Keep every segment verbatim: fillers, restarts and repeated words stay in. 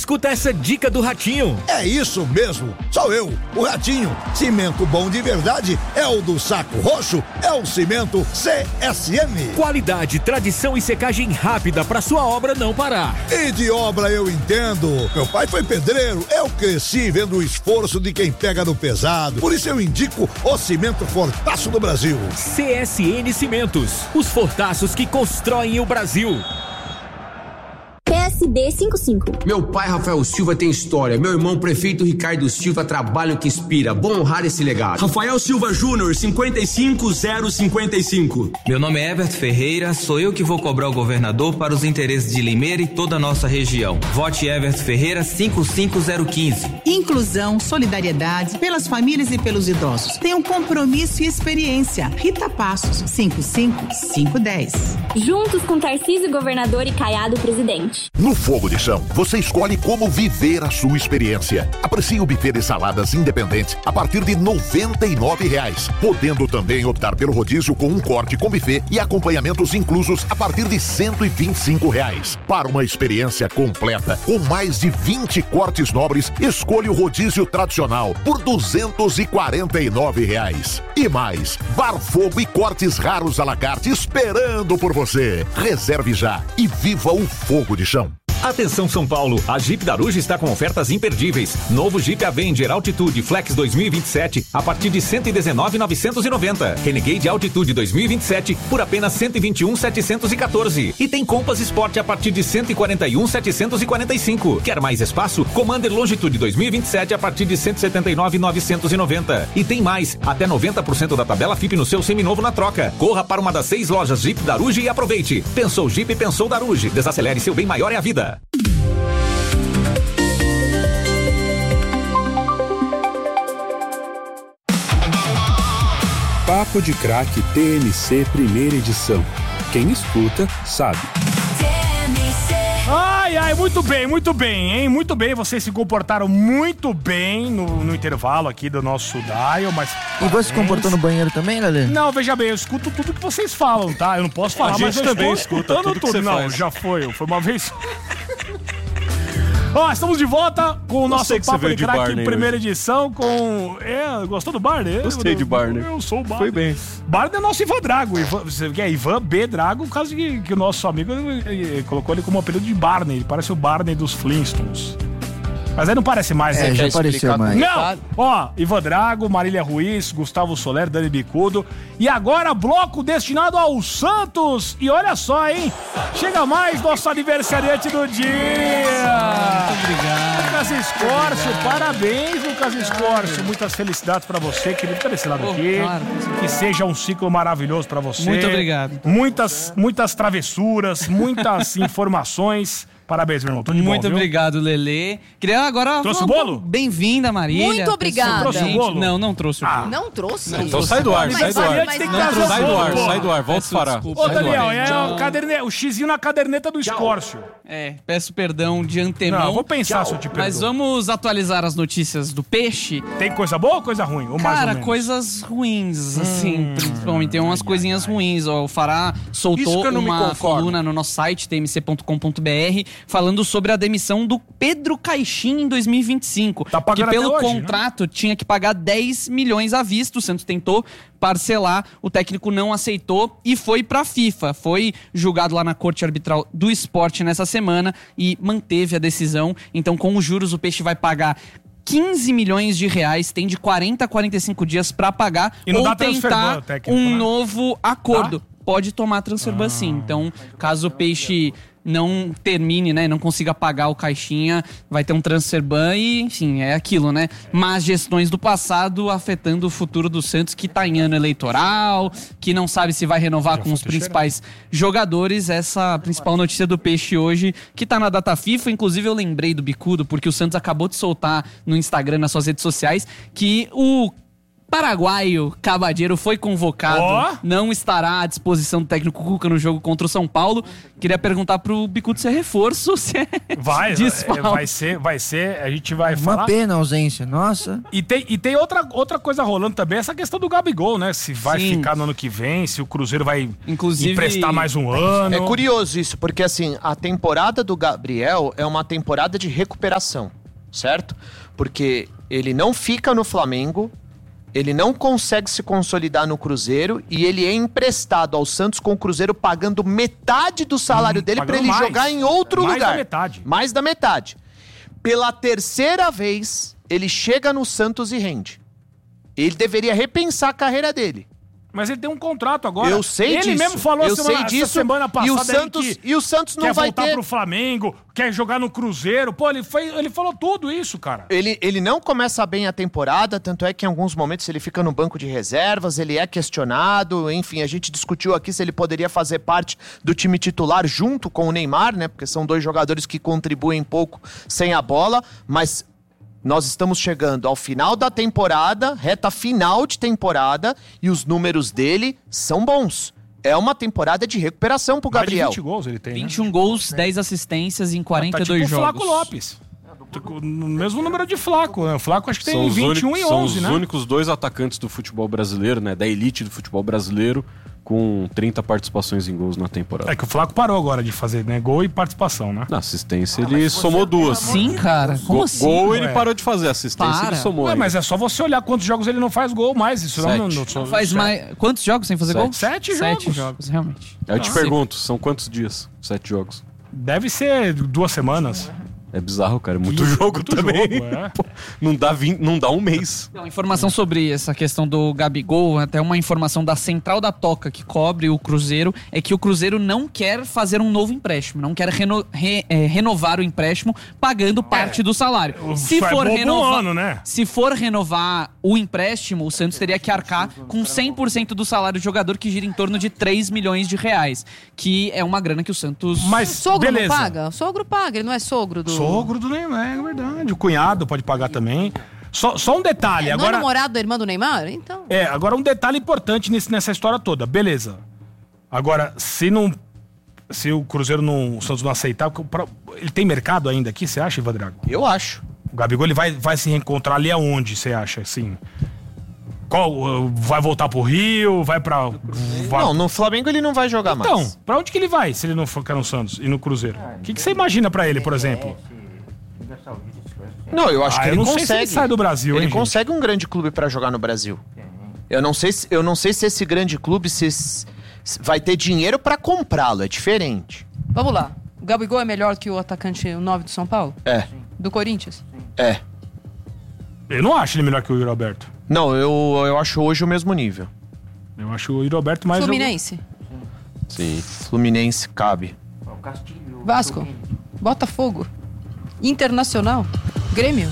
Escuta essa dica do Ratinho. É isso mesmo, sou eu, o Ratinho. Cimento bom de verdade é o do Saco Roxo, é o Cimento C S M. Qualidade, tradição e secagem rápida para sua obra não parar. E de obra eu entendo. Meu pai foi pedreiro, eu cresci vendo o esforço de quem pega no pesado. Por isso eu indico o Cimento Fortaço do Brasil. C S N Cimentos, os fortaços que constroem o Brasil. P S D cinquenta e cinco. Meu pai, Rafael Silva, tem história. Meu irmão, prefeito Ricardo Silva, trabalho que inspira. Bom honrar esse legado. Rafael Silva Júnior, cinquenta e cinco zero cinquenta e cinco. Meu nome é Everton Ferreira, sou eu que vou cobrar o governador para os interesses de Limeira e toda a nossa região. Vote Everton Ferreira cinco cinco zero um cinco. Inclusão, solidariedade, pelas famílias e pelos idosos. Tem um compromisso e experiência. Rita Passos, cinco cinco cinco um zero. Juntos com Tarcísio Governador e Caiado Presidente. No Fogo de Chão, você escolhe como viver a sua experiência. Aprecie o buffet de saladas independente a partir de noventa e nove reais, podendo também optar pelo rodízio com um corte com buffet e acompanhamentos inclusos a partir de cento e vinte e cinco reais. Para uma experiência completa, com mais de vinte cortes nobres, escolha o rodízio tradicional por duzentos e quarenta e nove reais. E mais, Bar Fogo e cortes raros à la carte esperando por você. Reserve já e viva o Fogo de Chão. Atenção São Paulo, a Jeep Daruja está com ofertas imperdíveis. Novo Jeep Avenger Altitude Flex dois mil e vinte e sete a partir de cento e dezenove mil novecentos e noventa. Renegade Altitude dois mil e vinte e sete por apenas cento e vinte e um mil setecentos e quatorze. E tem Compass Sport a partir de cento e quarenta e um mil setecentos e quarenta e cinco. Quer mais espaço? Commander Longitude dois mil e vinte e sete a partir de cento e setenta e nove mil novecentos e noventa. E tem mais, até noventa por cento da tabela F I P no seu seminovo na troca. Corra para uma das seis lojas Jeep Daruja e aproveite. Pensou Jeep, pensou Daruja. Desacelere, seu bem maior é a vida. Papo de Craque T N C primeira edição. Quem escuta, sabe. Ai, ai, muito bem, muito bem, hein? Muito bem, vocês se comportaram muito bem no, no intervalo aqui do nosso dial, mas... E você se comportou no banheiro também, Lelê? Não, veja bem, eu escuto tudo que vocês falam, tá? Eu não posso falar, a gente mas eu também estou escuta tudo que você Não, faz. já foi, foi uma vez... Ó, estamos de volta com o nosso Papo de Craque, primeira edição, com... É, gostou do Barney? Gostei de Barney. Eu sou o Barney. Foi bem. Barney é nosso Ivan Drago. Ivan, você quer Ivan B. Drago, por causa que, que o nosso amigo ele, ele colocou ele como apelido de Barney. Ele parece o Barney dos Flintstones. Mas aí não parece mais, é, né? já apareceu mais. Não! Ó, Ivan Drago, Marília Ruiz, Gustavo Soler, Dani Bicudo. E agora, bloco destinado ao Santos. E olha só, hein? Chega mais nosso aniversariante do dia. Muito obrigado. Lucas Escorcio, parabéns, Lucas Escorcio. Muitas felicidades pra você, querido. Fica desse lado Oh, aqui. claro. Que seja um ciclo maravilhoso pra você. Muito obrigado. Muitas, muitas travessuras, muitas informações. Parabéns, meu irmão. Tô de Muito bom, viu? obrigado, Lelê. Queria agora... Trouxe o bolo? Bem-vinda, Marília. Muito obrigada. Trouxe o bolo? Não, não trouxe o bolo. Ah. Não trouxe? Não, então sai do ar, sai do ar. Tem que Não, trazer sai o do bolo, ar, pô. sai do ar, volta a parar. Ô, Daniel, é o, caderne... o xizinho na caderneta do Escórcio. É, peço perdão de antemão. Não, vou pensar se eu te perdoo. Mas vamos atualizar as notícias do peixe. Tem coisa boa ou coisa ruim? Ou mais ou Cara, menos? coisas ruins, assim, Hum, principalmente. Tem umas coisinhas ruins. Ó, o Fará Isso soltou que eu não me uma conformo. coluna no nosso site, t m c ponto com ponto b r, falando sobre a demissão do Pedro Caixinha em dois mil e vinte e cinco. Tá pagando que pelo até hoje, contrato né? tinha que pagar dez milhões à vista. O Santos tentou parcelar, o técnico não aceitou e foi pra FIFA. Foi julgado lá na Corte Arbitral do Esporte nessa semana e manteve a decisão. Então, com os juros, o Peixe vai pagar quinze milhões de reais, tem de quarenta a quarenta e cinco dias pra pagar E não ou dá transfer tentar ban, técnico, um né? novo acordo. Dá? Pode tomar transfer ban sim. Então, caso o Peixe não termine, né, não consiga pagar o Caixinha, vai ter um transfer ban e, enfim, é aquilo, né? Más gestões do passado afetando o futuro do Santos, que tá em ano eleitoral, que não sabe se vai renovar Já com os principais jogadores. Essa a principal notícia do Peixe hoje, que tá na data FIFA. Inclusive, eu lembrei do Bicudo, porque o Santos acabou de soltar no Instagram, nas suas redes sociais, que o paraguaio Cabadeiro foi convocado, oh. não estará à disposição do técnico Cuca no jogo contra o São Paulo. Queria perguntar pro Bicudo se é reforço ou se é vai, é, vai ser, vai ser, a gente vai Uma falar. Uma pena a ausência, nossa. E tem, e tem outra, outra coisa rolando também, essa questão do Gabigol, né? Se vai Sim. ficar no ano que vem, se o Cruzeiro vai Inclusive, emprestar mais um ano. É curioso isso, porque assim, a temporada do Gabriel é uma temporada de recuperação, certo? Porque ele não fica no Flamengo, ele não consegue se consolidar no Cruzeiro e ele é emprestado ao Santos com o Cruzeiro pagando metade do salário hum, dele para ele mais. jogar em outro mais lugar. Mais da metade. Mais da metade. Pela terceira vez, ele chega no Santos e rende. Ele deveria repensar a carreira dele. Mas ele tem um contrato agora. Eu sei ele disso. Ele mesmo falou eu semana, sei disso. semana passada e o Santos, que e o Santos não quer vai voltar ter... pro Flamengo, quer jogar no Cruzeiro. Pô, ele, foi, ele falou tudo isso, cara. Ele, ele não começa bem a temporada, tanto é que em alguns momentos ele fica no banco de reservas, ele é questionado, enfim, a gente discutiu aqui se ele poderia fazer parte do time titular junto com o Neymar, né? Porque são dois jogadores que contribuem pouco sem a bola, mas... Nós estamos chegando ao final da temporada, reta final de temporada, e os números dele são bons. É uma temporada de recuperação pro Gabriel. Mais de vinte gols ele tem, vinte e um né? gols, dez assistências em quarenta e dois tá tipo jogos. O Flaco Lopes. No mesmo número de Flaco, né? O Flaco acho que tem são vinte e um únicos, e onze, né? São os únicos dois atacantes do futebol brasileiro, né? Da elite do futebol brasileiro, com trinta participações em gols na temporada. É que o Flaco parou agora de fazer, né? Gol e participação, né? Na assistência ele somou duas. Sim, cara. Como Go assim? Gol ele é. parou de fazer, assistência Para. ele somou. Ué, mas é só você olhar quantos jogos ele não faz gol mais. Isso Sete. não, não, não faz mais. Quantos jogos sem fazer Sete. gol? Sete jogos. Sete jogos, realmente. Eu te pergunto, são quantos dias? Sete jogos. Deve ser duas semanas. É bizarro, cara. É muito Isso, jogo muito também. Jogo, é. Pô, não, dá vinte, não dá um mês. Não, informação sobre essa questão do Gabigol, até uma informação da Central da Toca que cobre o Cruzeiro, é que o Cruzeiro não quer fazer um novo empréstimo, não quer reno, re, é, renovar o empréstimo pagando parte é, do salário. Se for, renovar, ano, né? se for renovar o empréstimo, o Santos teria que arcar com cem por cento do salário do jogador, que gira em torno de três milhões de reais, que é uma grana que o Santos... Mas sogro beleza. não paga? O sogro paga, ele não é sogro do... Sogro do Neymar, é verdade. O cunhado pode pagar também. Só, só um detalhe. É, agora, não é namorado da irmã do Neymar? Então... É, agora um detalhe importante nesse, nessa história toda. Beleza. Agora, se não... Se o Cruzeiro não... O Santos não aceitar... Ele tem mercado ainda aqui, você acha, Ivan Drago? Eu acho. O Gabigol, ele vai, vai se reencontrar ali aonde, você acha, assim? Qual, vai voltar pro Rio? Vai pra... Vai... Não, no Flamengo ele não vai jogar então, mais. Então, pra onde que ele vai se ele não ficar no Santos e no Cruzeiro? O que, que você imagina pra ele, por exemplo? Não, eu acho ah, que ele eu não consegue. Sei se ele sai do Brasil, Ele hein, consegue gente? um grande clube pra jogar no Brasil. Eu não sei se, eu não sei se esse grande clube se, se vai ter dinheiro pra comprá-lo, é diferente. Vamos lá. O Gabigol é melhor que o atacante o nove do São Paulo? É. Do Corinthians? É. Eu não acho ele melhor que o Yuri Alberto. Não, eu, eu acho hoje o mesmo nível. Eu acho o Yuri Alberto mais... Fluminense? Sim. Fluminense cabe. Vasco? Botafogo? Internacional? Grêmio?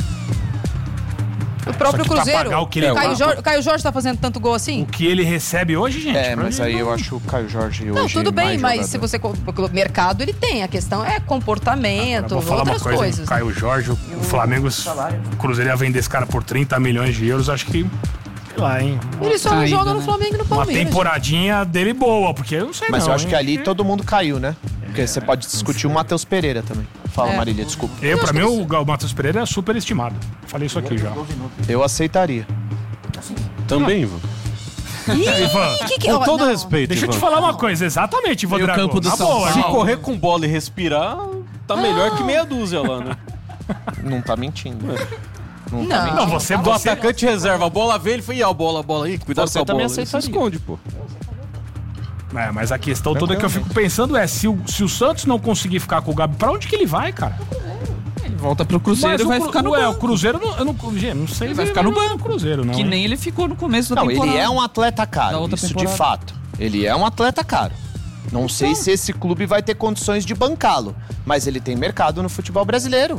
O próprio Cruzeiro? O que ele... Caio, Jorge, Caio Jorge tá fazendo tanto gol assim? O que ele recebe hoje, gente? É, mas aí não... eu acho o Caio Jorge não, hoje tudo bem, mas jogador. se você... O mercado, ele tem. A questão é comportamento, ah, outras coisa, coisas. O Caio Jorge, o, o Flamengo, o Cruzeiro ia vender esse cara por trinta milhões de euros, acho que... Sei lá, hein? Ele só não joga no Flamengo e no Palmeiras. Uma temporadinha dele boa, porque eu não sei Mas não, eu acho hein? que ali todo mundo caiu, né? Porque você pode discutir o Matheus Pereira também. Fala, é. Marília, desculpa. Eu, pra mim, o, o Matheus Pereira é super estimado. Falei isso aqui já. Eu aceitaria. Também, Ivan. Ivan, que que... com todo não. respeito, deixa eu Ivan. te falar uma coisa, exatamente, Ivan Drago. Campo do Na São boa, Se irmão. correr com bola e respirar, tá melhor que meia dúzia lá, né? Não tá mentindo. Não, Não. tá mentindo. Não, você... Do você... atacante reserva, a bola veio, ele foi, e a bola, a bola aí, cuidado Você com a também bola. Ele se aceitaria. esconde, pô. É, mas a questão toda que eu fico pensando é, se o, se o Santos não conseguir ficar com o Gabi, pra onde que ele vai, cara? Ele volta pro Cruzeiro e vai o, ficar no ué, banco. o Cruzeiro, não, eu não, gente, não sei. Ele vai ficar no banco. Cruzeiro, não. Que nem ele ficou no começo da Não, temporada. ele é um atleta Da caro, outra isso temporada. de fato. Ele é um atleta caro. Não sei se esse clube vai ter condições de bancá-lo, mas ele tem mercado no futebol brasileiro.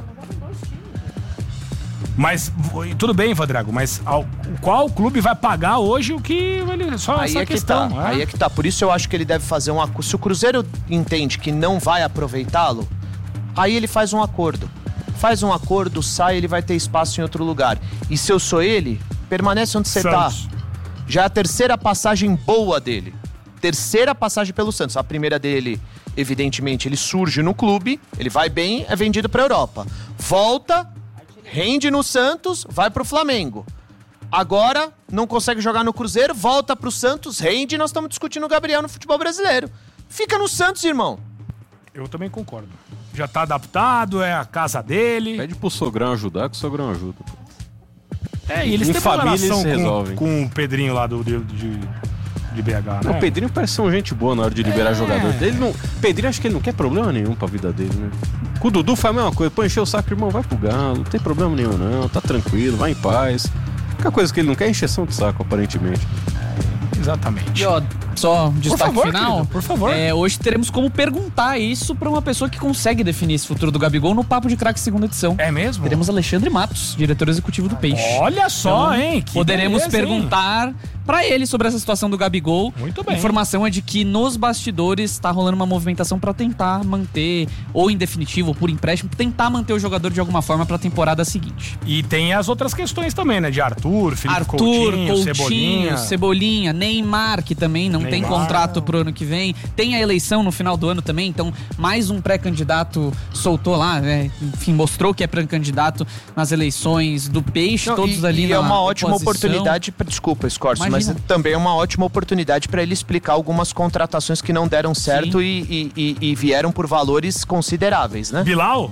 Mas, tudo bem, Ivan Drago, mas ao, qual clube vai pagar hoje o que ele... Só Aí essa é que questão. tá, é? aí é que tá. Por isso eu acho que ele deve fazer um acordo. Se o Cruzeiro entende que não vai aproveitá-lo, aí ele faz um acordo. Faz um acordo, sai, ele vai ter espaço em outro lugar. E se eu sou ele, permanece onde você tá. Já é a terceira passagem boa dele. Terceira passagem pelo Santos. A primeira dele, evidentemente, ele surge no clube, ele vai bem, é vendido pra Europa. Volta, rende no Santos, vai pro Flamengo. Agora, não consegue jogar no Cruzeiro, volta pro Santos, rende, e nós estamos discutindo o Gabriel no futebol brasileiro. Fica no Santos, irmão. Eu também concordo. Já tá adaptado, é a casa dele. Pede pro sogrão ajudar, que o sogrão ajuda. É, e eles em têm família uma relação eles com, resolvem. com o Pedrinho lá do, de, de, de B H, né? O Pedrinho parece ser um gente boa na hora de liberar É. jogador. Ele não, Pedrinho acho que ele não quer problema nenhum pra vida dele, né? Com o Dudu faz a mesma coisa. Pô, encher o saco, irmão, vai pro Galo. Não tem problema nenhum, não. Tá tranquilo, vai em paz. A única coisa que ele não quer é encheção de saco, aparentemente. Exatamente. E ó, só um destaque favor, final. querido, por favor. É, hoje teremos como perguntar isso pra uma pessoa que consegue definir esse futuro do Gabigol no Papo de Craque segunda edição. É mesmo? Teremos Alexandre Matos, diretor executivo do Peixe. Olha só, Então, hein? Que poderemos beleza, hein? perguntar pra ele sobre essa situação do Gabigol. Muito bem. A informação é de que nos bastidores tá rolando uma movimentação pra tentar manter, ou em definitivo, ou por empréstimo, tentar manter o jogador de alguma forma pra temporada seguinte. E tem as outras questões também, né? De Arthur, Felipe Arthur, Coutinho, Coutinho, Cebolinha. Cebolinha, Neymar, que também não tem Neymar. contrato pro ano que vem. Tem a eleição no final do ano também, então mais um pré-candidato soltou lá, né? Enfim, mostrou que é pré-candidato nas eleições do Peixe, Não, todos e, ali e na é uma ótima oposição. oportunidade, pra, desculpa, Scorcio, mas Imagina. também é uma ótima oportunidade para ele explicar algumas contratações que não deram certo e, e, e, e vieram por valores consideráveis, né? Bilal?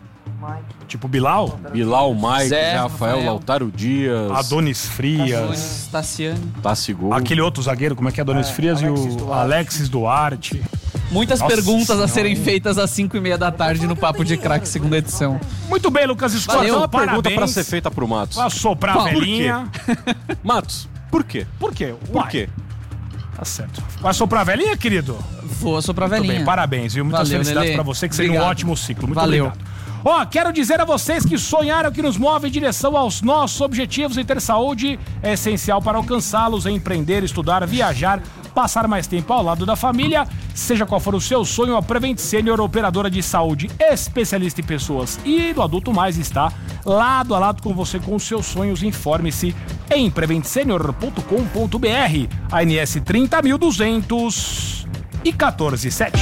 Tipo Bilal? Bilal, Mike, Zé, Rafael, Rafael. Lautaro Dias, Adonis Frias. Adonis, Tassiano. Tassigol. Aquele outro zagueiro, como é que é? Adonis Frias e o Alexis Duarte. Muitas Nossa perguntas senhora. a serem feitas às cinco e meia da tarde no Papo de Craque segunda edição. Muito bem, Lucas Escola. Só Então, uma pergunta parabéns. pra ser feita pro Matos. Pra soprar a Por quê? velhinha. Matos, por quê? Por quê? Por Uai, quê? Tá certo. Vai soprar a velhinha, querido? Vou soprar a Muito velhinha. bem, parabéns, viu? Muitas Valeu, felicidades Lelê. pra você, que seja um Obrigado. ótimo ciclo. Muito Valeu. obrigado. Ó, quero dizer a vocês que sonhar é o que nos move em direção aos nossos objetivos, e ter saúde é essencial para alcançá-los. É empreender, estudar, viajar, passar mais tempo ao lado da família. Seja qual for o seu sonho, a Prevent Senior, operadora de saúde especialista em pessoas e do adulto mais, está lado a lado com você com os seus sonhos. Informe-se em prevent senior ponto com ponto b r. A N S trinta mil duzentos e quatorze sete.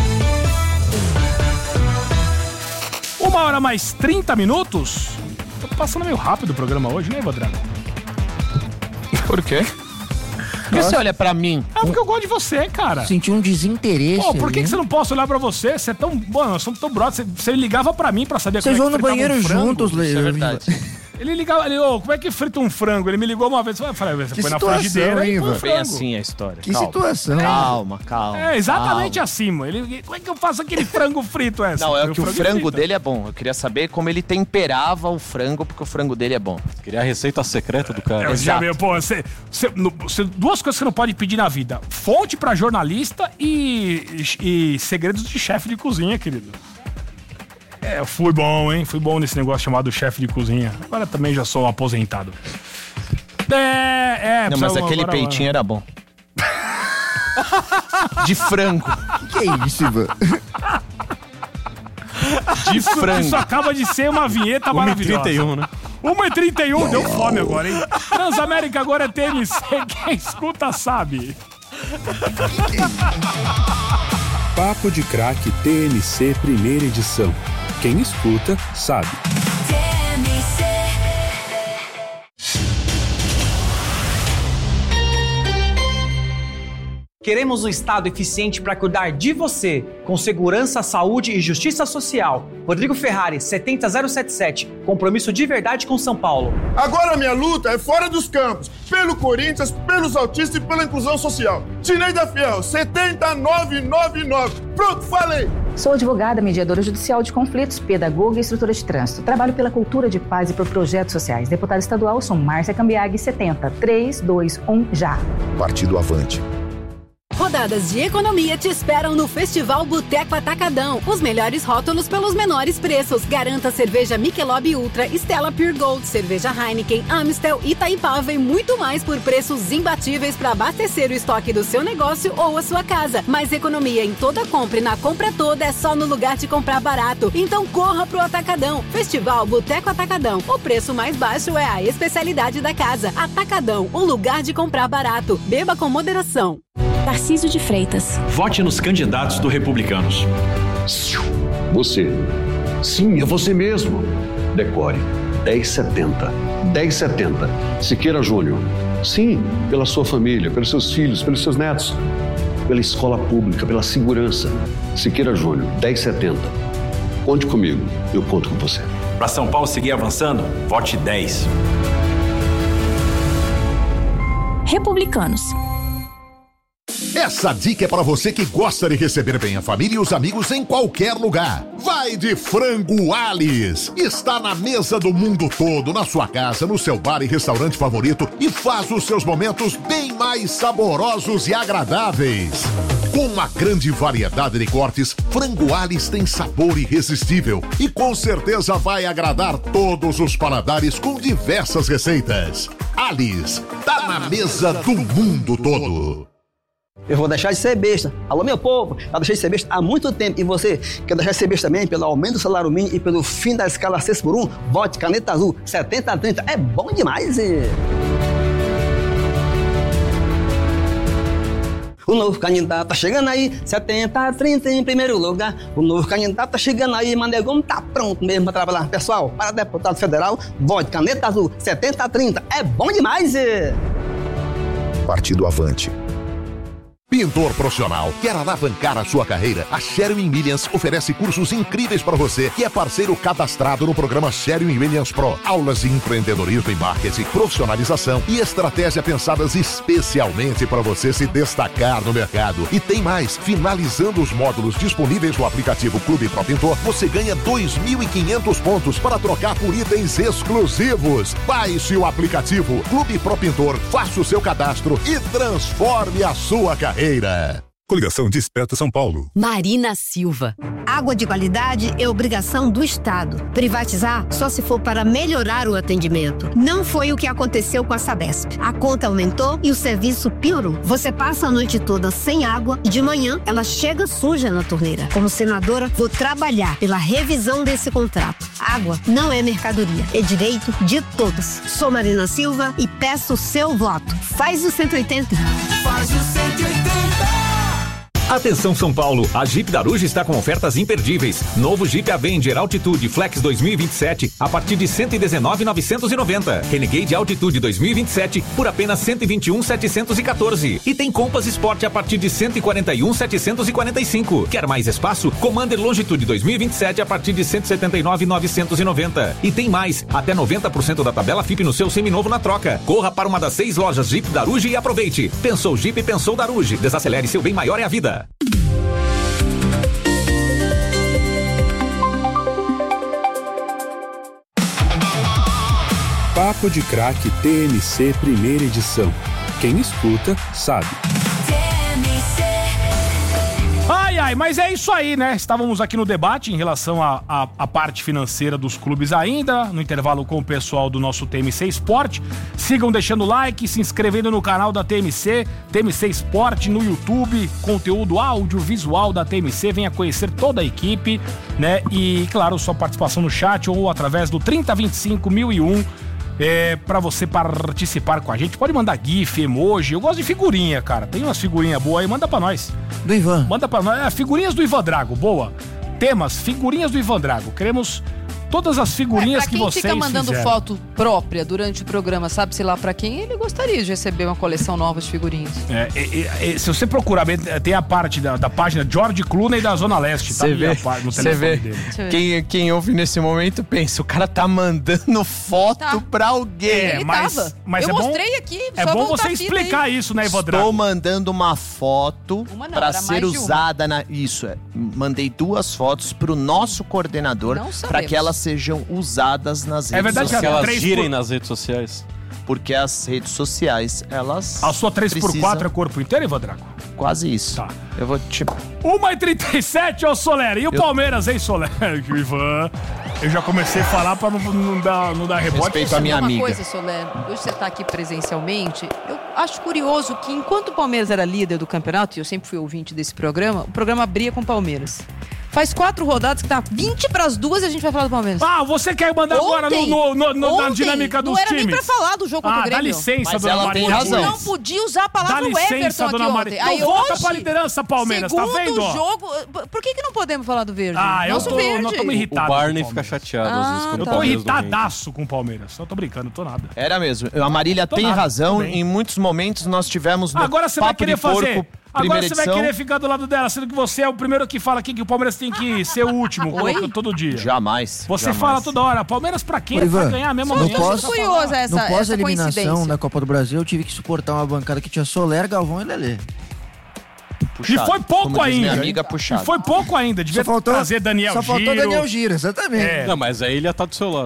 Uma hora mais trinta minutos. Tô passando meio rápido o programa hoje, né, Vadrago? Por quê? Por que você olha pra mim? Ah, porque eu gosto de você, cara. Senti um desinteresse. Pô, por que, ali. que você não posso olhar pra você? Você é tão... Bom, nós somos tão brothers. Você, você ligava pra mim pra saber Vocês como vão é que no fritava banheiro um frango. juntos, Lê. Isso é verdade. Ele ligava... Ele, ô, como é que frita um frango? Ele me ligou uma vez. Eu falei, você Que põe na situação, frigideira hein, e põe o Ivan? frango. Bem assim a história. Que calma. situação. Calma, calma. É, exatamente calma. assim, mano. Ele, como é que eu faço aquele frango frito essa? Não, é Põe que o e frango frita. dele é bom. Eu queria saber como ele temperava o frango, porque o frango dele é bom. Queria a receita secreta do cara. Eu já Exato. vi, pô, você, você- no- você- duas coisas que você não pode pedir na vida: fonte pra jornalista e, e, e segredos de chefe de cozinha, querido. É, eu fui bom, hein? Fui bom nesse negócio chamado chefe de cozinha. Agora também já sou aposentado. É, é. Não, mas precisava- aquele agora- peitinho era bom. De frango. Que é isso, Ivan? De Isso, frango. isso acaba de ser uma vinheta maravilhosa. trinta e um, né? uma e trinta e um, deu fome agora, hein? Transamérica agora é T M C, quem escuta sabe. Papo de Craque T M C primeira edição. Quem escuta, sabe. Queremos um Estado eficiente para cuidar de você, com segurança, saúde e justiça social. Rodrigo Ferrari, setenta zero setenta e sete. Compromisso de verdade com São Paulo. Agora minha luta é fora dos campos, pelo Corinthians, pelos autistas e pela inclusão social. Tineida Fiel, setenta nove noventa e nove. Pronto, falei! Sou advogada, mediadora judicial de conflitos, pedagoga e instrutora de trânsito. Trabalho pela cultura de paz e por projetos sociais. Deputada estadual, sou Márcia Cambiag, setenta, três, dois, um, já. Partido Avante. rodadas de economia te esperam no Festival Boteco Atacadão. Os melhores rótulos pelos menores preços. Garanta cerveja Michelob Ultra, Stella Pure Gold, cerveja Heineken, Amstel, Itaipava e muito mais por preços imbatíveis para abastecer o estoque do seu negócio ou a sua casa. Mais economia em toda compra e na compra toda é só no lugar de comprar barato. Então corra pro Atacadão. Festival Boteco Atacadão. O preço mais baixo é a especialidade da casa. Atacadão, o lugar de comprar barato. Beba com moderação. Tarcísio de Freitas. Vote nos candidatos do Republicanos. Você. Sim, é você mesmo. Decore. dez setenta. dez setenta. Siqueira Júnior. Sim, pela sua família, pelos seus filhos, pelos seus netos. Pela escola pública, pela segurança. Siqueira Júnior, dez setenta. Conte comigo, eu conto com você. Para São Paulo seguir avançando, vote dez. Republicanos. Essa dica é para você que gosta de receber bem a família e os amigos em qualquer lugar. Vai de Frango Alice. Está na mesa do mundo todo, na sua casa, no seu bar e restaurante favorito e faz os seus momentos bem mais saborosos e agradáveis. Com uma grande variedade de cortes, Frango Alice tem sabor irresistível e com certeza vai agradar todos os paladares com diversas receitas. Alice, tá na mesa do mundo todo. Eu vou deixar de ser besta. Alô, meu povo, eu deixei de ser besta há muito tempo. E você quer deixar de ser besta também pelo aumento do salário mínimo e pelo fim da escala seis por um? Vote Caneta Azul setenta a trinta. É bom demais, e... O novo candidato tá chegando aí, setenta a trinta em primeiro lugar. O novo candidato tá chegando aí, Manegão tá pronto mesmo pra trabalhar. Pessoal, para deputado federal, vote Caneta Azul setenta a trinta. É bom demais, e... Partido Avante. Pintor profissional, quer alavancar a sua carreira? A Sherwin Williams oferece cursos incríveis para você que é parceiro cadastrado no programa Sherwin Williams Pro. Aulas de empreendedorismo e marketing, profissionalização e estratégia pensadas especialmente para você se destacar no mercado. E tem mais, finalizando os módulos disponíveis no aplicativo Clube Pro Pintor, você ganha dois mil e quinhentos pontos para trocar por itens exclusivos. Baixe o aplicativo Clube Pro Pintor, faça o seu cadastro e transforme a sua carreira. Coligação Desperta São Paulo. Marina Silva. Água de qualidade é obrigação do Estado. Privatizar só se for para melhorar o atendimento. Não foi o que aconteceu com a Sabesp. A conta aumentou e o serviço piorou. Você passa a noite toda sem água e de manhã ela chega suja na torneira. Como senadora, vou trabalhar pela revisão desse contrato. Água não é mercadoria, é direito de todos. Sou Marina Silva e peço o seu voto. Faz o cento e oitenta. Faz o cento e oitenta. Atenção São Paulo, a Jeep Daruja está com ofertas imperdíveis. Novo Jeep Avenger Altitude Flex dois mil e vinte e sete a partir de cento e dezenove mil novecentos e noventa. Renegade Altitude dois mil e vinte e sete por apenas cento e vinte e um mil setecentos e quatorze. E tem Compass Sport a partir de cento e quarenta e um mil setecentos e quarenta e cinco. Quer mais espaço? Commander Longitude dois mil e vinte e sete a partir de cento e setenta e nove mil novecentos e noventa. E tem mais, até noventa por cento da tabela F I P no seu seminovo na troca. Corra para uma das seis lojas Jeep Daruja e aproveite. Pensou Jeep, pensou Daruja. Desacelere, seu bem maior é a vida. Papo de Craque T M C primeira edição. Quem escuta, sabe. Ai, ai, mas é isso aí, né? Estávamos aqui no debate em relação à, à, à parte financeira dos clubes ainda, no intervalo com o pessoal do nosso T M C Esporte. Sigam deixando like, se inscrevendo no canal da T M C, T M C Esporte no YouTube, conteúdo audiovisual da T M C, venha conhecer toda a equipe, né? E, claro, sua participação no chat ou através do trinta vinte e cinco mil e um. É, pra você participar com a gente. Pode mandar gif, emoji. Eu gosto de figurinha, cara. Tem umas figurinhas boas aí, manda pra nós. Do Ivan. Manda pra nós. É, figurinhas do Ivan Drago, boa. Temas, figurinhas do Ivan Drago. Queremos todas as figurinhas é, que vocês fica mandando fizeram. Foto própria durante o programa, sabe-se lá pra quem, ele gostaria de receber uma coleção nova de figurinhas. É, é, é, se você procurar, tem a parte da, da página George Clooney da Zona Leste. Tá Você vê, no você vê. dele. Quem, quem ouve nesse momento pensa, o cara tá mandando foto Tá. pra alguém. É, Ele mas, tava. mas Eu é bom, mostrei aqui, é só bom voltar você a fita explicar aí. isso, né, Ivan Drago? Estou mandando uma foto Uma não, pra era ser mais de uma. usada na... Isso, é. Mandei duas fotos pro nosso coordenador Não pra sabemos. que elas sejam usadas nas redes É verdade que sociais. Que elas três girem por- nas redes sociais. Porque as redes sociais, elas A sua três por quatro precisam- é corpo inteiro, Ivan Drago? Quase isso. Tá. Eu vou te... uma e trinta e sete, ô Soler. E o Eu- Palmeiras, hein, Soler? Ivan, eu já comecei a falar pra não, não dar, não dar rebote. Respeito a minha Uma amiga. coisa, Soler, hoje você tá aqui presencialmente, eu acho curioso que enquanto o Palmeiras era líder do campeonato, e eu sempre fui ouvinte desse programa, o programa abria com o Palmeiras. Faz quatro rodadas que tá vinte pras duas e a gente vai falar do Palmeiras. Ah, você quer mandar agora no, no, no- no- na Ontem, dinâmica dos não era times? nem pra falar do jogo contra Ah, o Grêmio. dá licença, Mas dona ela Maria. tem razão. Não podia usar a palavra Dá licença, Everton dona aqui Maria. ontem. Então Aí volta hoje, pra liderança, Palmeiras, tá segundo vendo, ó? jogo... Por que que não podemos falar do Verde? Ah, eu Nosso tô, Verde. nós estamos irritados. O Barney com fica Palmeiras. chateado às vezes Ah, quando Eu o tô Palmeiras não rende. irritadaço com o Palmeiras. Eu tô brincando, tô nada. Era mesmo. A Marília Tô tem nada, razão. tô bem. Em muitos momentos nós tivemos no Agora você vai Papo querer de Porco, fazer. Agora primeira você vai edição. querer ficar do lado dela, sendo que você é o primeiro que fala aqui que o Palmeiras tem que ser o último Oi? colocando todo dia. Jamais. Você jamais. fala toda hora, Palmeiras pra quê? Ô, Ivan, Pra ganhar mesmo no audiência, pós- só curiosa falar. essa, no essa pós-eliminação coincidência. da Copa do Brasil, eu tive que suportar uma bancada que tinha Soler, Galvão e Lelê. E Puxado. foi pouco Como diz ainda. minha hein? amiga, E puxado. foi pouco ainda. Devia Só faltou, trazer Daniel só Giro. faltou Daniel Giro, exatamente. É. Não, mas aí ele ia estar do seu lado.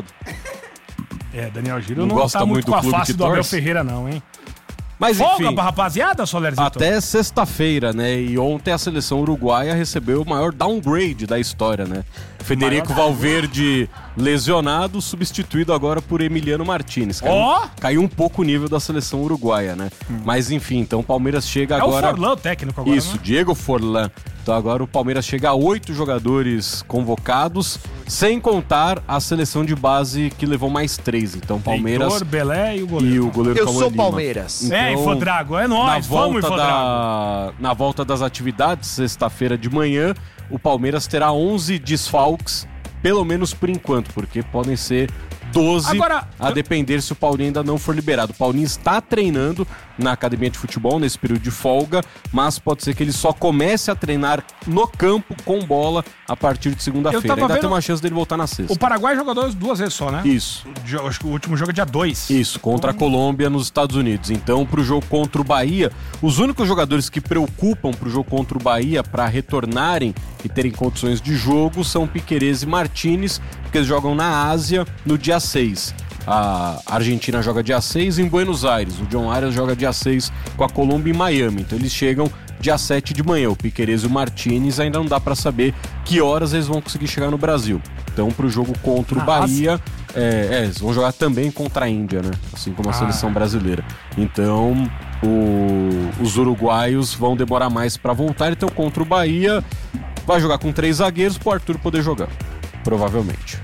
É, Daniel Giro Não não, gosta tá muito muito do com a clube face que do Abel torce? Ferreira, não, hein? Mas Folga enfim, pra rapaziada, Solerzito? até sexta-feira, né? E ontem a seleção uruguaia recebeu o maior downgrade da história, né? Federico Maior- Valverde lesionado, substituído agora por Emiliano Martinez. Caiu, Ó! caiu um pouco o nível da seleção uruguaia, né? Mas enfim, então o Palmeiras chega É agora... o Forlan o técnico agora, Isso, né? Diego Forlan. Então agora o Palmeiras chega a oito jogadores convocados, sem contar a seleção de base que levou mais três. Então Palmeiras Heitor, Belé e o goleiro. e o goleiro Eu Cauã sou Lima. Palmeiras. É, Então, Infodrago, é na nóis, vamos, volta, Infodrago. da, na volta das atividades, sexta-feira de manhã, o Palmeiras terá onze desfalques, pelo menos por enquanto, porque podem ser doze, Agora, a eu- depender se o Paulinho ainda não for liberado. O Paulinho está treinando na academia de futebol nesse período de folga, mas pode ser que ele só comece a treinar no campo com bola a partir de Eu segunda-feira. tava Ainda vendo- tem uma chance dele voltar na sexta. O Paraguai joga dois, duas vezes só, né? Isso. O jo- Acho que o último jogo é dia dois. Isso, contra a Colômbia nos Estados Unidos. Então, pro jogo contra o Bahia, os únicos jogadores que preocupam pro jogo contra o Bahia para retornarem e terem condições de jogo são Piquerez e Martinez, porque eles jogam na Ásia no dia seis. A Argentina joga dia seis em Buenos Aires. O John Arias joga dia seis com a Colômbia em Miami. Então eles chegam dia sete de manhã. O Piquerez e o Martinez ainda não dá para saber que horas eles vão conseguir chegar no Brasil. Então, pro jogo contra o Ah, Bahia, é, é, eles vão jogar também contra a Índia, né? Assim como a Ah. seleção brasileira. Então, o- os uruguaios vão demorar mais para voltar. Então, contra o Bahia, vai jogar com três zagueiros pro Arthur poder jogar. Provavelmente.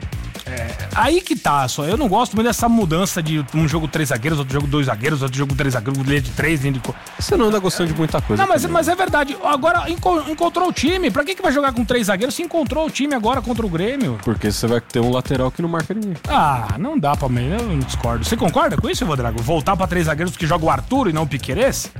Aí que tá, só. Eu não gosto muito dessa mudança de um jogo três zagueiros, outro jogo dois zagueiros, outro jogo três zagueiros, linha de três, linha de... co- Você não anda gostando de muita coisa. Não, mas, também. mas é verdade. Agora enco- encontrou o time. Pra que, que vai jogar com três zagueiros se encontrou o time agora contra o Grêmio? Porque você vai ter um lateral que não marca ninguém. Ah, não dá pra mim. Eu não discordo. Você concorda com isso, Rodrago? Voltar pra três zagueiros que joga o Arthur e não o Piquerez?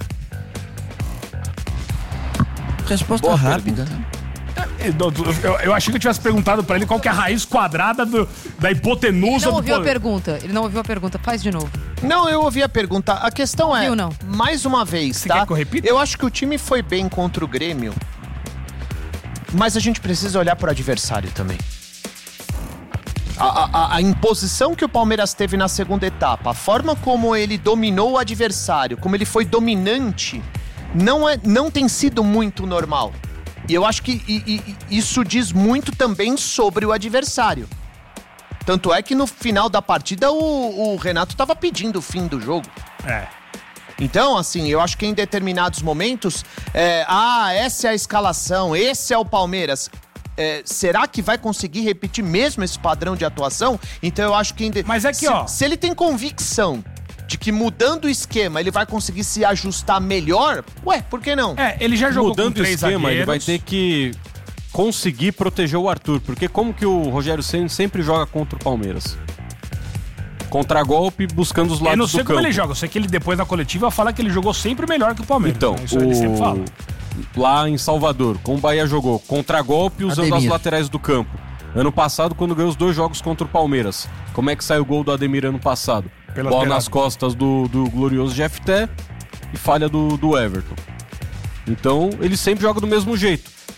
Resposta Boa rápida, né? Eu, eu- eu achei que eu tivesse perguntado pra ele qual que é a raiz quadrada do- da Ele hipotenusa não do ouviu a poder. pergunta. Ele não ouviu a pergunta. Faz de novo. Não, eu ouvi a pergunta. A questão é, Viu, não? mais uma vez, Você tá? quer que eu repita? Eu acho que o time foi bem contra o Grêmio, mas a gente precisa olhar pro adversário também. A, a- a imposição que o Palmeiras teve na segunda etapa, a forma como ele dominou o adversário, como ele foi dominante, não, é, não tem sido muito normal. E eu acho que i- i- isso diz muito também sobre o adversário. Tanto é que no final da partida o, o Renato estava pedindo o fim do jogo. É. Então, assim, eu acho que em determinados momentos, é, ah, essa é a escalação, esse é o Palmeiras. É, será que vai conseguir repetir mesmo esse padrão de atuação? Então eu acho que... Em de... Mas é que, se, ó- se ele tem convicção de que mudando o esquema ele vai conseguir se ajustar melhor, ué, por que não? É, ele já jogou Mudando com o três esquema, ele zagueiros. vai ter que conseguir proteger o Arthur. Porque como que o Rogério Ceni sempre joga contra o Palmeiras? Contra-golpe, buscando os lados Eu não do sei campo. como ele joga. Eu sei que ele depois na coletiva fala que ele jogou sempre melhor que o Palmeiras. Então, né? Isso ele sempre fala. o... lá em Salvador, como o Bahia jogou contra-golpe usando Ademir. as laterais do campo. Ano passado, quando ganhou os dois jogos contra o Palmeiras. Como é que saiu o gol do Ademir ano passado? Pelas Bola beiradas. nas costas do, do glorioso G F T e falha do, do Everton. Então, ele sempre joga do mesmo jeito.